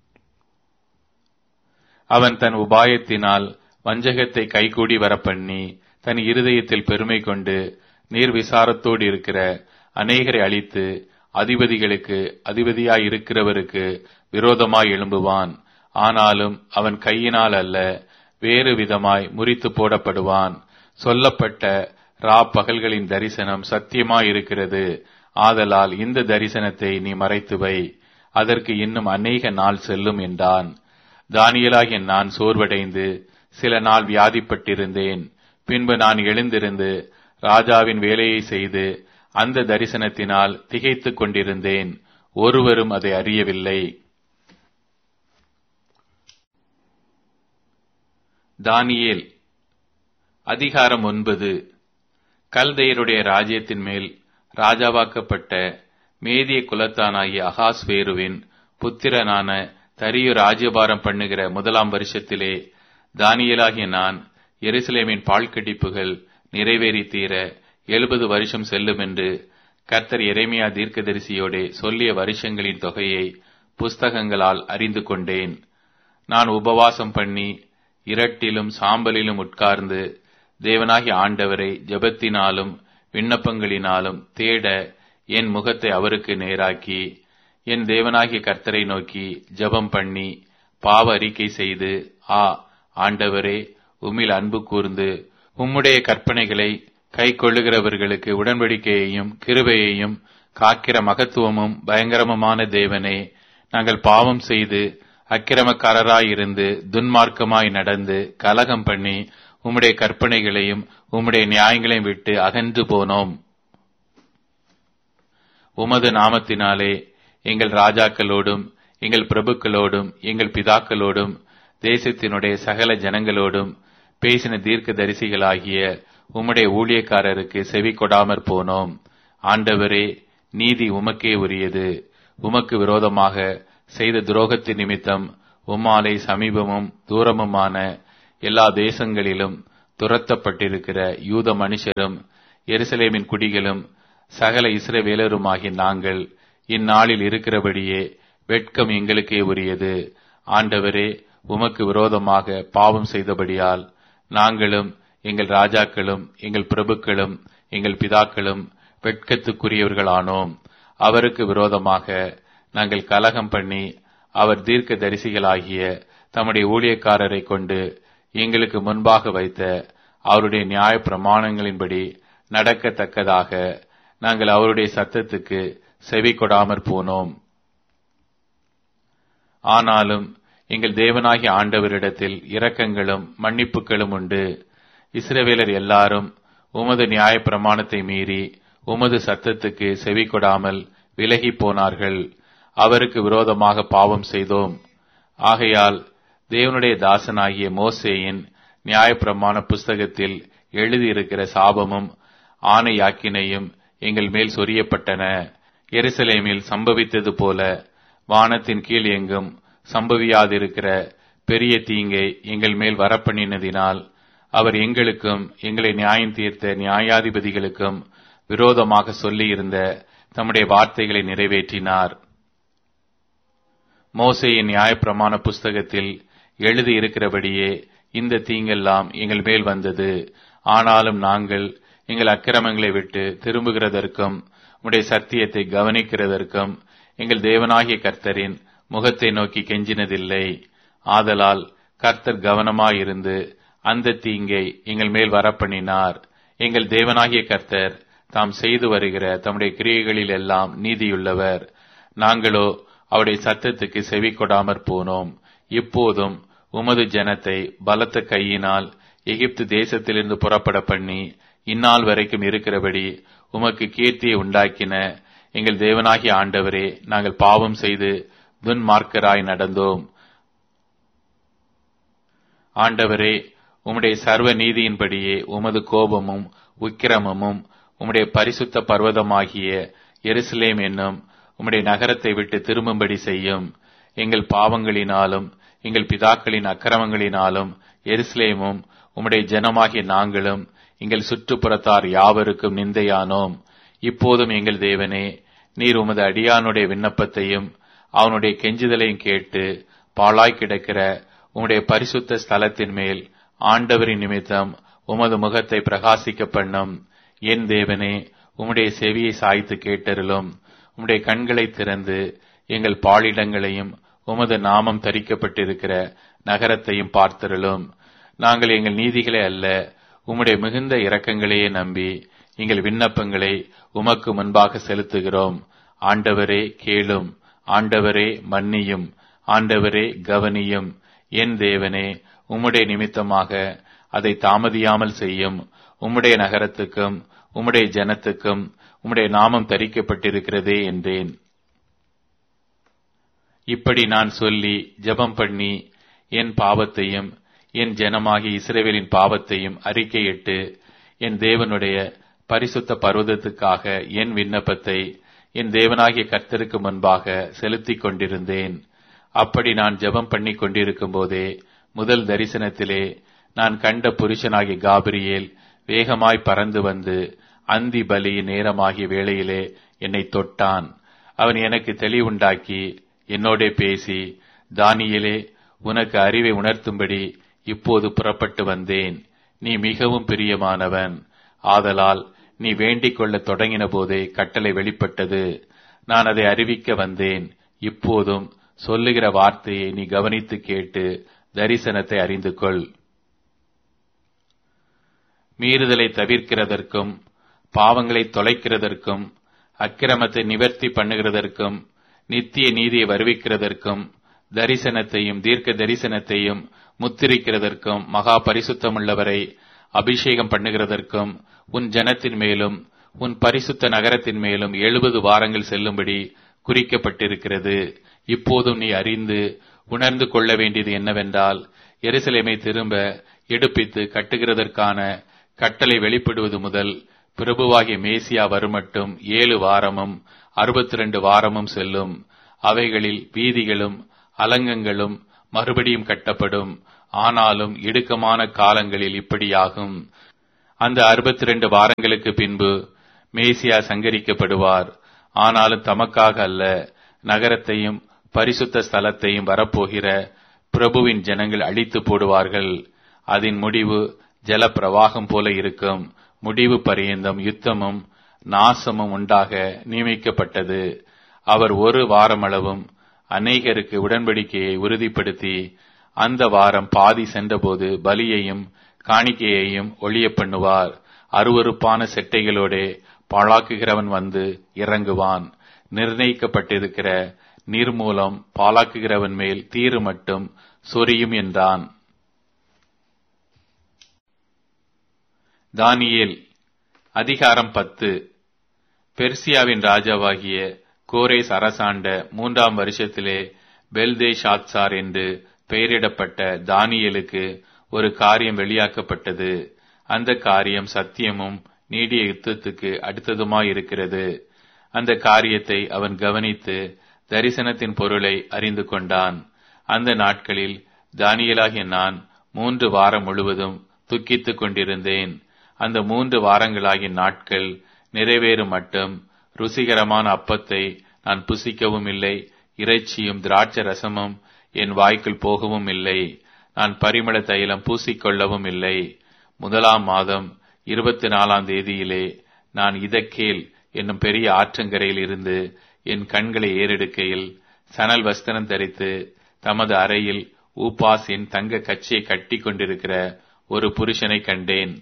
அவன் தன் உபாயத்தினால் வஞ்சகத்தை கைகூடி வரப்பண்ணி தன் இருதயத்தில் பெருமை கொண்டு நீர்விசாரத்தோடு இருக்கிற அநேகரை அழித்து அதிபதிகளுக்கு அதிபதியாயிருக்கிறவருக்கு விரோதமாய் எழும்புவான். ஆனாலும் அவன் கையினால் அல்ல, வேறு விதமாய் முறித்து போடப்படுவான். சொல்லப்பட்ட ரா பகல்களின் தரிசனம் சத்தியமாயிருக்கிறது. ஆதலால் இந்த தரிசனத்தை நீ மறைத்து வை, அதற்கு இன்னும் அநேக நாள் செல்லும் என்றான். தானியேலாகிய நான் சோர்வடைந்து சில நாள் வியாதிப்பட்டிருந்தேன். பின்பு நான் எழுந்திருந்து ராஜாவின் வேலையை செய்து அந்த தரிசனத்தினால் திகைத்துக் கொண்டிருந்தேன். ஒருவரும் அதை அறியவில்லை. தானியேல் அதிகாரம் ஒன்பது. கல்தேயருடைய ராஜ்யத்தின் மேல் ராஜாவாக்கப்பட்ட மேதிய குலத்தானாகிய அகாஸ்வேருவின் புத்திரனான தரியு ராஜ்யபாரம் பண்ணுகிற முதலாம் வருஷத்திலே தானியேலாகிய நான் எருசலேமின் பாழ்கடிப்புகள் நிறைவேறி தீர எழுபது வருஷம் செல்லும் என்று கர்த்தர் எரேமியா தீர்க்கதரிசியோடே சொல்லிய வருஷங்களின் தொகையை புஸ்தகங்களால் அறிந்து கொண்டேன். நான் உபவாசம் பண்ணி இரட்டிலும் சாம்பலிலும் உட்கார்ந்து தேவனாகிய ஆண்டவரை ஜெபத்தினாலும் விண்ணப்பங்களினாலும் தேட என் முகத்தை அவருக்கு நேராக்கி என் தேவனாகிய கர்த்தரை நோக்கி ஜெபம் பண்ணி பாவ அறிக்கை செய்து, ஆ ஆண்டவரே, உம்மில் அன்பு கூர்ந்து உம்முடைய கற்பனைகளை கை கொள்ளுகிறவர்களுக்கு உடன்படிக்கையையும் கிருபையையும் காக்கிற மகத்துவமும் பயங்கரமுமான தேவனே, நாங்கள் பாவம் செய்து அக்கிரமக்காரராயிருந்து துன்மார்க்கமாய் நடந்து கலகம் பண்ணி உம்முடைய கற்பனைகளையும் உம்முடைய நியாயங்களையும் விட்டு அகன்று போனோம். உமது நாமத்தினாலே எங்கள் ராஜாக்களோடும் எங்கள் பிரபுக்களோடும் எங்கள் பிதாக்களோடும் தேசத்தினுடைய சகல ஜனங்களோடும் பேசின தீர்க்க தரிசிகளாகிய உம்முடைய ஊழியக்காரருக்கு செவி கொடாமற் போனோம். ஆண்டவரே, நீதி உமக்கே உரியது. உமக்கு விரோதமாக செய்த துரோகத்தின் நிமித்தம் உம்மாலே சமீபமும் தூரமுமான எல்லா தேசங்களிலும் துரத்தப்பட்டிருக்கிற யூத மனுஷரும் எருசலேமின் குடிகளும் சகல இஸ்ரவேலருமாகிய நாங்கள் இந்நாளில் இருக்கிறபடியே வெட்கம் எங்களுக்கே உரியது. ஆண்டவரே, உமக்கு விரோதமாக பாவம் செய்தபடியால் நாங்களும் எங்கள் ராஜாக்களும் எங்கள் பிரபுக்களும் எங்கள் பிதாக்களும் வெட்கத்துக்குரியவர்களானோம். அவருக்கு விரோதமாக நாங்கள் கலகம் பண்ணி அவர் தீர்க்க தரிசிகளாகிய தம்முடைய ஊழியக்காரரை கொண்டு எங்களுக்கு முன்பாக வைத்த அவருடைய நியாய பிரமாணங்களின்படி நடக்கத்தக்கதாக நாங்கள் அவருடைய சத்தத்துக்கு செவி கொடாமற் போனோம். ஆனாலும் எங்கள் தேவனாகிய ஆண்டவரிடத்தில் இரக்கங்களும் மன்னிப்புகளும் உண்டு. இஸ்ரவேலர் எல்லாரும் உமது நியாய பிரமாணத்தை மீறி உமது சத்தத்துக்கு செவி கொடாமல் விலகி போனார்கள். அவருக்கு விரோதமாக பாவம் செய்தோம். ஆகையால் தேவனுடைய தாசனாகிய மோசேயின் நியாயப்பிரமாண புஸ்தகத்தில் எழுதியிருக்கிற சாபமும் ஆணையாக்கினையும் எங்கள் மேல் சொரியப்பட்டன. எருசலேமில் சம்பவித்தது போல வானத்தின் கீழ் எங்கும் சம்பவியாதிருக்கிற பெரிய தீங்கை எங்கள் மேல் வரப்பண்ணினதினால் அவர் எங்களுக்கும் எங்களை நியாயம் தீர்த்த நியாயாதிபதிகளுக்கும் விரோதமாக சொல்லியிருந்த தம்முடைய வார்த்தைகளை நிறைவேற்றினார். மோசேயின் நியாயப்பிரமாண புஸ்தகத்தில் எழுதியிருக்கிறபடியே இந்த தீங்கெல்லாம் எங்கள் மேல் வந்தது. ஆனாலும் நாங்கள் எங்கள் அக்கிரமங்களை விட்டு திரும்புகிறதற்கும் உம்முடைய சத்தியத்தை கவனிக்கிறதற்கும் எங்கள் தேவனாகிய கர்த்தரின் முகத்தை நோக்கி கெஞ்சினதில்லை. ஆதலால் கர்த்தர் கவனமாயிருந்து அந்த தீங்கை எங்கள் மேல் வரப்பண்ணினார். எங்கள் தேவனாகிய கர்த்தர் தாம் செய்து வருகிற தம்முடைய கிரியைகளில் எல்லாம் நீதியுள்ளவர். நாங்களோ அவருடைய சத்தத்துக்கு செவி கொடாமற் போனோம். இப்போதும் உமது ஜனத்தை பலத்த கையினால் எகிப்து தேசத்திலிருந்து புறப்பட பண்ணி இந்நாள் வரைக்கும் இருக்கிறபடி உமக்கு கீர்த்தியை உண்டாக்கின எங்கள் தேவனாகிய ஆண்டவரே, நாங்கள் பாவம் செய்து துன்மார்க்கராய் நடந்தோம். ஆண்டவரே, உம்முடைய சர்வ நீதியின்படியே உமது கோபமும் உக்கிரமமும் உம்முடைய பரிசுத்த பர்வதமாகிய எருசலேம் என்னும் உம்முடைய நகரத்தை விட்டு திரும்பும்படி செய்யும். எங்கள் பாவங்களினாலும் எங்கள் பிதாக்களின் அக்கிரமங்களினாலும் எருசலேமும் உம்முடைய ஜனமாகிய நாங்களும் எங்கள் சுற்றுப்புறத்தார் யாவருக்கும் நிந்தையானோம். இப்போதும் எங்கள் தேவனே, நீர் உமது அடியானுடைய விண்ணப்பத்தையும் அவனுடைய கெஞ்சுதலையும் கேட்டு பாழாய் கிடக்கிற உம்முடைய பரிசுத்த ஸ்தலத்தின் மேல் ஆண்டவரின் நிமித்தம் உமது முகத்தை பிரகாசிக்க பண்ணும். என் தேவனே, உம்முடைய செவியை சாய்த்து கேட்டருளும். உம்முடைய கண்களை திறந்து எங்கள் பாலிடங்களையும் உமது நாமம் தரிக்கப்பட்டிருக்கிற நகரத்தையும் பார்த்தருளும். நாங்கள் எங்கள் நீதிகளை அல்ல, உம்முடைய மிகுந்த இரக்கங்களையே நம்பி எங்கள் விண்ணப்பங்களை உமக்கு முன்பாக செலுத்துகிறோம். ஆண்டவரே கேளும், ஆண்டவரே மன்னியும், ஆண்டவரே கவனியும். என் தேவனே, உம்முடைய நிமித்தமாக அதை தாமதியாமல் செய்யும். உம்முடைய நகரத்துக்கும் உம்முடைய ஜனத்துக்கும் உம்முடைய நாமம் தரிக்கப்பட்டிருக்கிறதே என்றேன். இப்படி நான் சொல்லி ஜெபம் பண்ணி என் பாவத்தையும் என் ஜனமாகிய இஸ்ரவேலின் பாவத்தையும் அறிக்கையிட்டு என் தேவனுடைய பரிசுத்த பர்வதத்துக்காக என் விண்ணப்பத்தை என் தேவனாகிய கர்த்தருக்கு முன்பாக செலுத்திக் கொண்டிருந்தேன். அப்படி நான் ஜெபம் பண்ணி கொண்டிருக்கும் போதே முதல் தரிசனத்திலே நான் கண்ட புருஷனாகிய காபிரியேல் வேகமாய் பறந்து வந்து அந்தி பலியின் நேரமாகிய வேளையிலே என்னை தொட்டான். அவன் எனக்கு தெளிவுண்டாக்கி என்னோடே பேசி, தானியேலே, உனக்கு அறிவை உணர்த்தும்படி இப்போது புறப்பட்டு வந்தேன். நீ மிகவும் பிரியமானவன். ஆதலால் நீ வேண்டிக் கொள்ள தொடங்கின போதே கட்டளை வெளிப்பட்டது. நான் அதை அறிவிக்க வந்தேன். இப்போதும் சொல்லுகிற வார்த்தையை நீ கவனித்து கேட்டு தரிசனத்தை அறிந்து கொள். மீறுதலை தவிர்க்கிறதற்கும் பாவங்களை தொலைக்கிறதற்கும் அக்கிரமத்தை நிவர்த்தி பண்ணுகிறதற்கும் நித்திய நீதியை வருவிக்கிறதற்கும் தரிசனத்தையும் தீர்க்க தரிசனத்தையும் முத்திரிக்கிறதற்கும் மகா பரிசுத்தமுள்ளவரை அபிஷேகம் பண்ணுகிறதற்கும் உன் ஜனத்தின் மேலும் உன் பரிசுத்த நகரத்தின் மேலும் எழுபது வாரங்கள் செல்லும்படி குறிக்கப்பட்டிருக்கிறது. இப்போதும் நீ அறிந்து உணர்ந்து கொள்ள வேண்டியது என்னவென்றால், எருசலேமை திரும்ப எடுப்பித்து கட்டுகிறதற்கான கட்டளை வெளிப்படுவது முதல் பிரபுவாகிய மேசியா வருமட்டும் ஏழு வாரமும் அறுபத்தி ரெண்டு வாரமும் செல்லும். அவைகளில் வீதிகளும் அலங்கங்களும் மறுபடியும் கட்டப்படும். ஆனாலும் இடுக்கமான காலங்களில் இப்படியாகும். அந்த அறுபத்தி ரெண்டு வாரங்களுக்கு பின்பு மேசியா சங்கரிக்கப்படுவார். ஆனாலும் தமக்காக அல்ல, நகரத்தையும் பரிசுத்த ஸ்தலத்தையும் வரப்போகிற பிரபுவின் ஜனங்கள் அழித்து போடுவார்கள். அதன் முடிவு ஜல பிரவாகம் போல இருக்கும். முடிவு பரியந்தம் யுத்தமும் நாசமும் உண்டாக நியமிக்கப்பட்டது. அவர் ஒரு வாரமளவும் அநேகருக்கு உடன்படிக்கையை உறுதிப்படுத்தி அந்த வாரம் பாதி சென்றபோது பலியையும் காணிக்கையையும் ஒழிய பண்ணுவார். அருவருப்பான செட்டைகளோடே பாழாக்குகிறவன் வந்து இறங்குவான். நிர்ணயிக்கப்பட்டிருக்கிற நீர்மூலம் பாழாக்குகிறவன் மேல் தீரு மட்டும் சொரியும் என்றான். தானியேல் அதிகாரம் பத்து. பெர்சியாவின் ராஜாவாகிய கோரேஸ் அரசாண்ட மூன்றாம் வருஷத்திலே பெல்தேஷாத்சார் என்று பெயரிடப்பட்ட தானியேலுக்கு ஒரு காரியம் வெளியாக்கப்பட்டது. அந்த காரியம் சத்தியமும் நீடிய யுத்தத்துக்கு அடுத்ததுமாயிருக்கிறது. அந்த காரியத்தை அவன் கவனித்து தரிசனத்தின் பொருளை அறிந்து கொண்டான். அந்த நாட்களில் தானியேலாகிய நான் மூன்று வாரம் முழுவதும் துக்கித்துக் கொண்டிருந்தேன். அந்த மூன்று வாரங்களாகிய நாட்கள் நிறைவேறும் மட்டும் ருசிகரமான அப்பத்தை நான் புசிக்கவும் இல்லை, இறைச்சியும் திராட்சை ரசமும் என் வாய்க்குள் போகவும் இல்லை. நான் பரிமள தைலம் பூசிக்கொள்ளவும் இல்லை. முதலாம் மாதம் இருபத்தி நாலாம் தேதியிலே நான் இதக்கேல் என்னும் பெரிய ஆற்றங்கரையில் இருந்து என் கண்களை ஏறெடுக்கையில் சணல் வஸ்திரம் தரித்து தமது அறையில் ஊப்பாசின் தங்க கச்சியை கட்டி கொண்டிருக்கிற ஒரு புருஷனை கண்டேன்.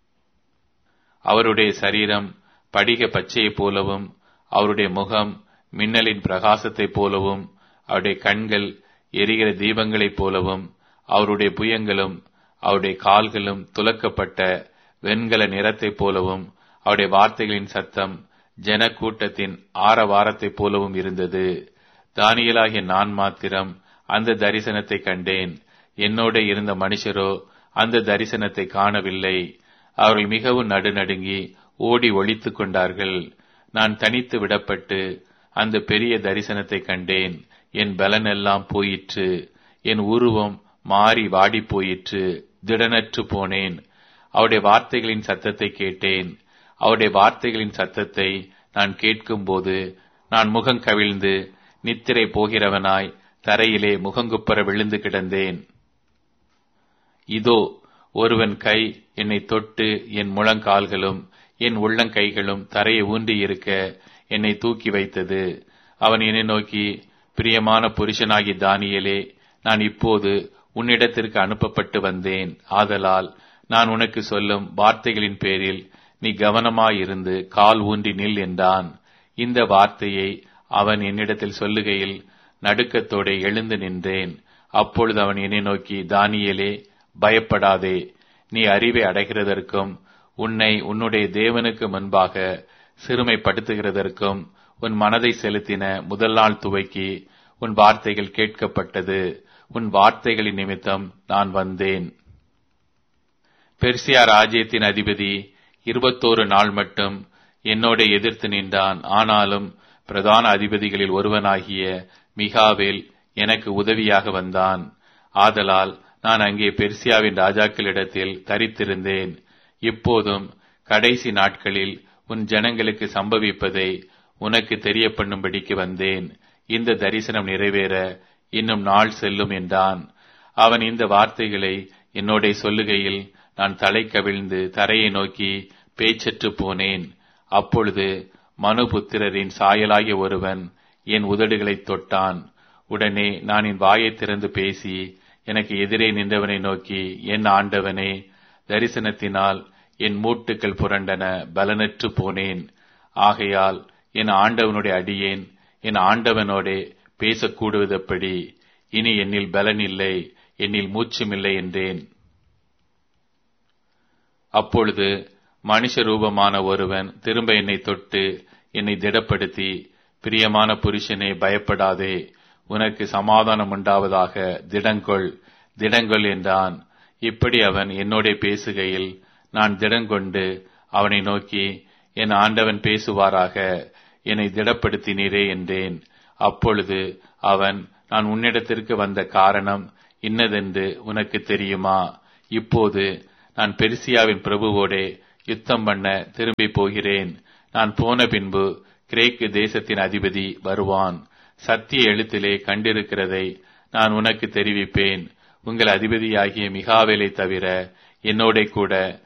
அவருடைய சரீரம் படிக பச்சையைப் போலவும், அவருடைய முகம் மின்னலின் பிரகாசத்தைப் போலவும், அவருடைய கண்கள் எரிகிற தீபங்களைப் போலவும், அவருடைய புயங்களும் அவருடைய கால்களும் துலக்கப்பட்ட வெண்கல நிறத்தைப் போலவும், அவருடைய வார்த்தைகளின் சத்தம் ஜன கூட்டத்தின் ஆரவாரத்தைப் போலவும் இருந்தது. தானியேலாகிய நான் மாத்திரம் அந்த தரிசனத்தை கண்டேன். என்னோட இருந்த மனுஷரோ அந்த தரிசனத்தை காணவில்லை. அவர்கள் மிகவும் நடுநடுங்கி ஓடி ஒளித்துக் கொண்டார்கள். நான் தனித்து விடப்பட்டு அந்த பெரிய தரிசனத்தை கண்டேன். என் பலன் எல்லாம் போயிற்று. என் உருவம் மாறி வாடி போயிற்று. திடனற்று போனேன். அவருடைய வார்த்தைகளின் சத்தத்தை கேட்டேன். அவருடைய வார்த்தைகளின் சத்தத்தை நான் கேட்கும்போது நான் முகம் கவிழ்ந்து நித்திரை போகிறவனாய் தரையிலே முகங்குப்புற விழுந்து கிடந்தேன். இதோ ஒருவன் கை என்னை தொட்டு என் முழங்கால்களும் என் உள்ளங்கைகளும் தரையை ஊன்றி இருக்க என்னை தூக்கி வைத்தது. அவன் என்னை நோக்கி, பிரியமான புருஷனாகி தானியேலே, நான் இப்போது உன்னிடத்திற்கு அனுப்பப்பட்டு வந்தேன். ஆதலால் நான் உனக்கு சொல்லும் வார்த்தைகளின் பேரில் நீ கவனமாயிருந்து கால் ஊன்றி நில் என்றான். இந்த வார்த்தையை அவன் என்னிடத்தில் சொல்லுகையில் நடுக்கத்தோடு எழுந்து நின்றேன். அப்பொழுது அவன் என்னை நோக்கி, தானியேலே, பயப்படாதே. நீ அறிவை அடைகிறதற்கும் உன்னை உன்னுடைய தேவனுக்கு முன்பாக சிறுமைப்படுத்துகிறதற்கும் உன் மனதை செலுத்தின முதல் நாள் துவக்கி உன் வார்த்தைகள் கேட்கப்பட்டது. உன் வார்த்தைகளின் நிமித்தம் நான் வந்தேன். பெர்சியா ராஜ்யத்தின் அதிபதி இருபத்தோரு நாள் மட்டும் என்னோட எதிர்த்து நின்றான். ஆனாலும் பிரதான அதிபதிகளில் ஒருவனாகிய மிகாவேல் எனக்கு உதவியாக வந்தான். ஆதலால் நான் அங்கே பெர்சியாவின் ராஜாக்களிடத்தில் தரித்திருந்தேன். இப்போதும் கடைசி நாட்களில் உன் ஜனங்களுக்கு சம்பவிப்பதை உனக்கு தெரிய பண்ணும்படிக்கு வந்தேன். இந்த தரிசனம் நிறைவேற இன்னும் நாள் செல்லும் என்றான். அவன் இந்த வார்த்தைகளை என்னோட சொல்லுகையில் நான் தலை கவிழ்ந்து தரையை நோக்கி பேச்சற்று போனேன். அப்பொழுது மனுபுத்திரரின் சாயலாகிய ஒருவன் என் உதடுகளைத் தொட்டான். உடனே நான் என் வாயை திறந்து பேசி எனக்கு எதிரே நின்றவனை நோக்கி, என் ஆண்டவனே, தரிசனத்தினால் என் மூட்டுக்கள் புரண்டன, பலனற்று போனேன். ஆகையால் என் ஆண்டவனுடைய அடியேன் என் ஆண்டவனோடே பேசக்கூடுவதெப்படி? இனி என்னில் பலன் இல்லை, என்னில் மூச்சுமில்லை என்றேன். அப்பொழுது மனுஷ ரூபமான ஒருவன் திரும்ப என்னை தொட்டு என்னை திடப்படுத்தி, பிரியமான புருஷனே, பயப்படாதே, உனக்கு சமாதானம் உண்டாவதாக, திடங்கொள் திடங்கொள் என்றான். இப்படி அவன் என்னோட பேசுகையில் நான் திடங்கொண்டு அவனை நோக்கி, என் ஆண்டவன் பேசுவாராக, என்னை திடப்படுத்தினீரே என்றேன். அப்பொழுது அவன், நான் உன்னிடத்திற்கு வந்த காரணம் இன்னதென்று உனக்கு தெரியுமா? இப்போது நான் பெர்சியாவின் பிரபுவோடே யுத்தம் பண்ண திரும்பி போகிறேன். நான் போன பின்பு கிரேக்கு தேசத்தின் அதிபதி வருவான். சத்திய எழுத்திலே கண்டிருக்கிறதை நான் உனக்கு தெரிவிப்பேன். உங்கள் அதிபதியாகிய மிகாவேலை தவிர என்னோட கூட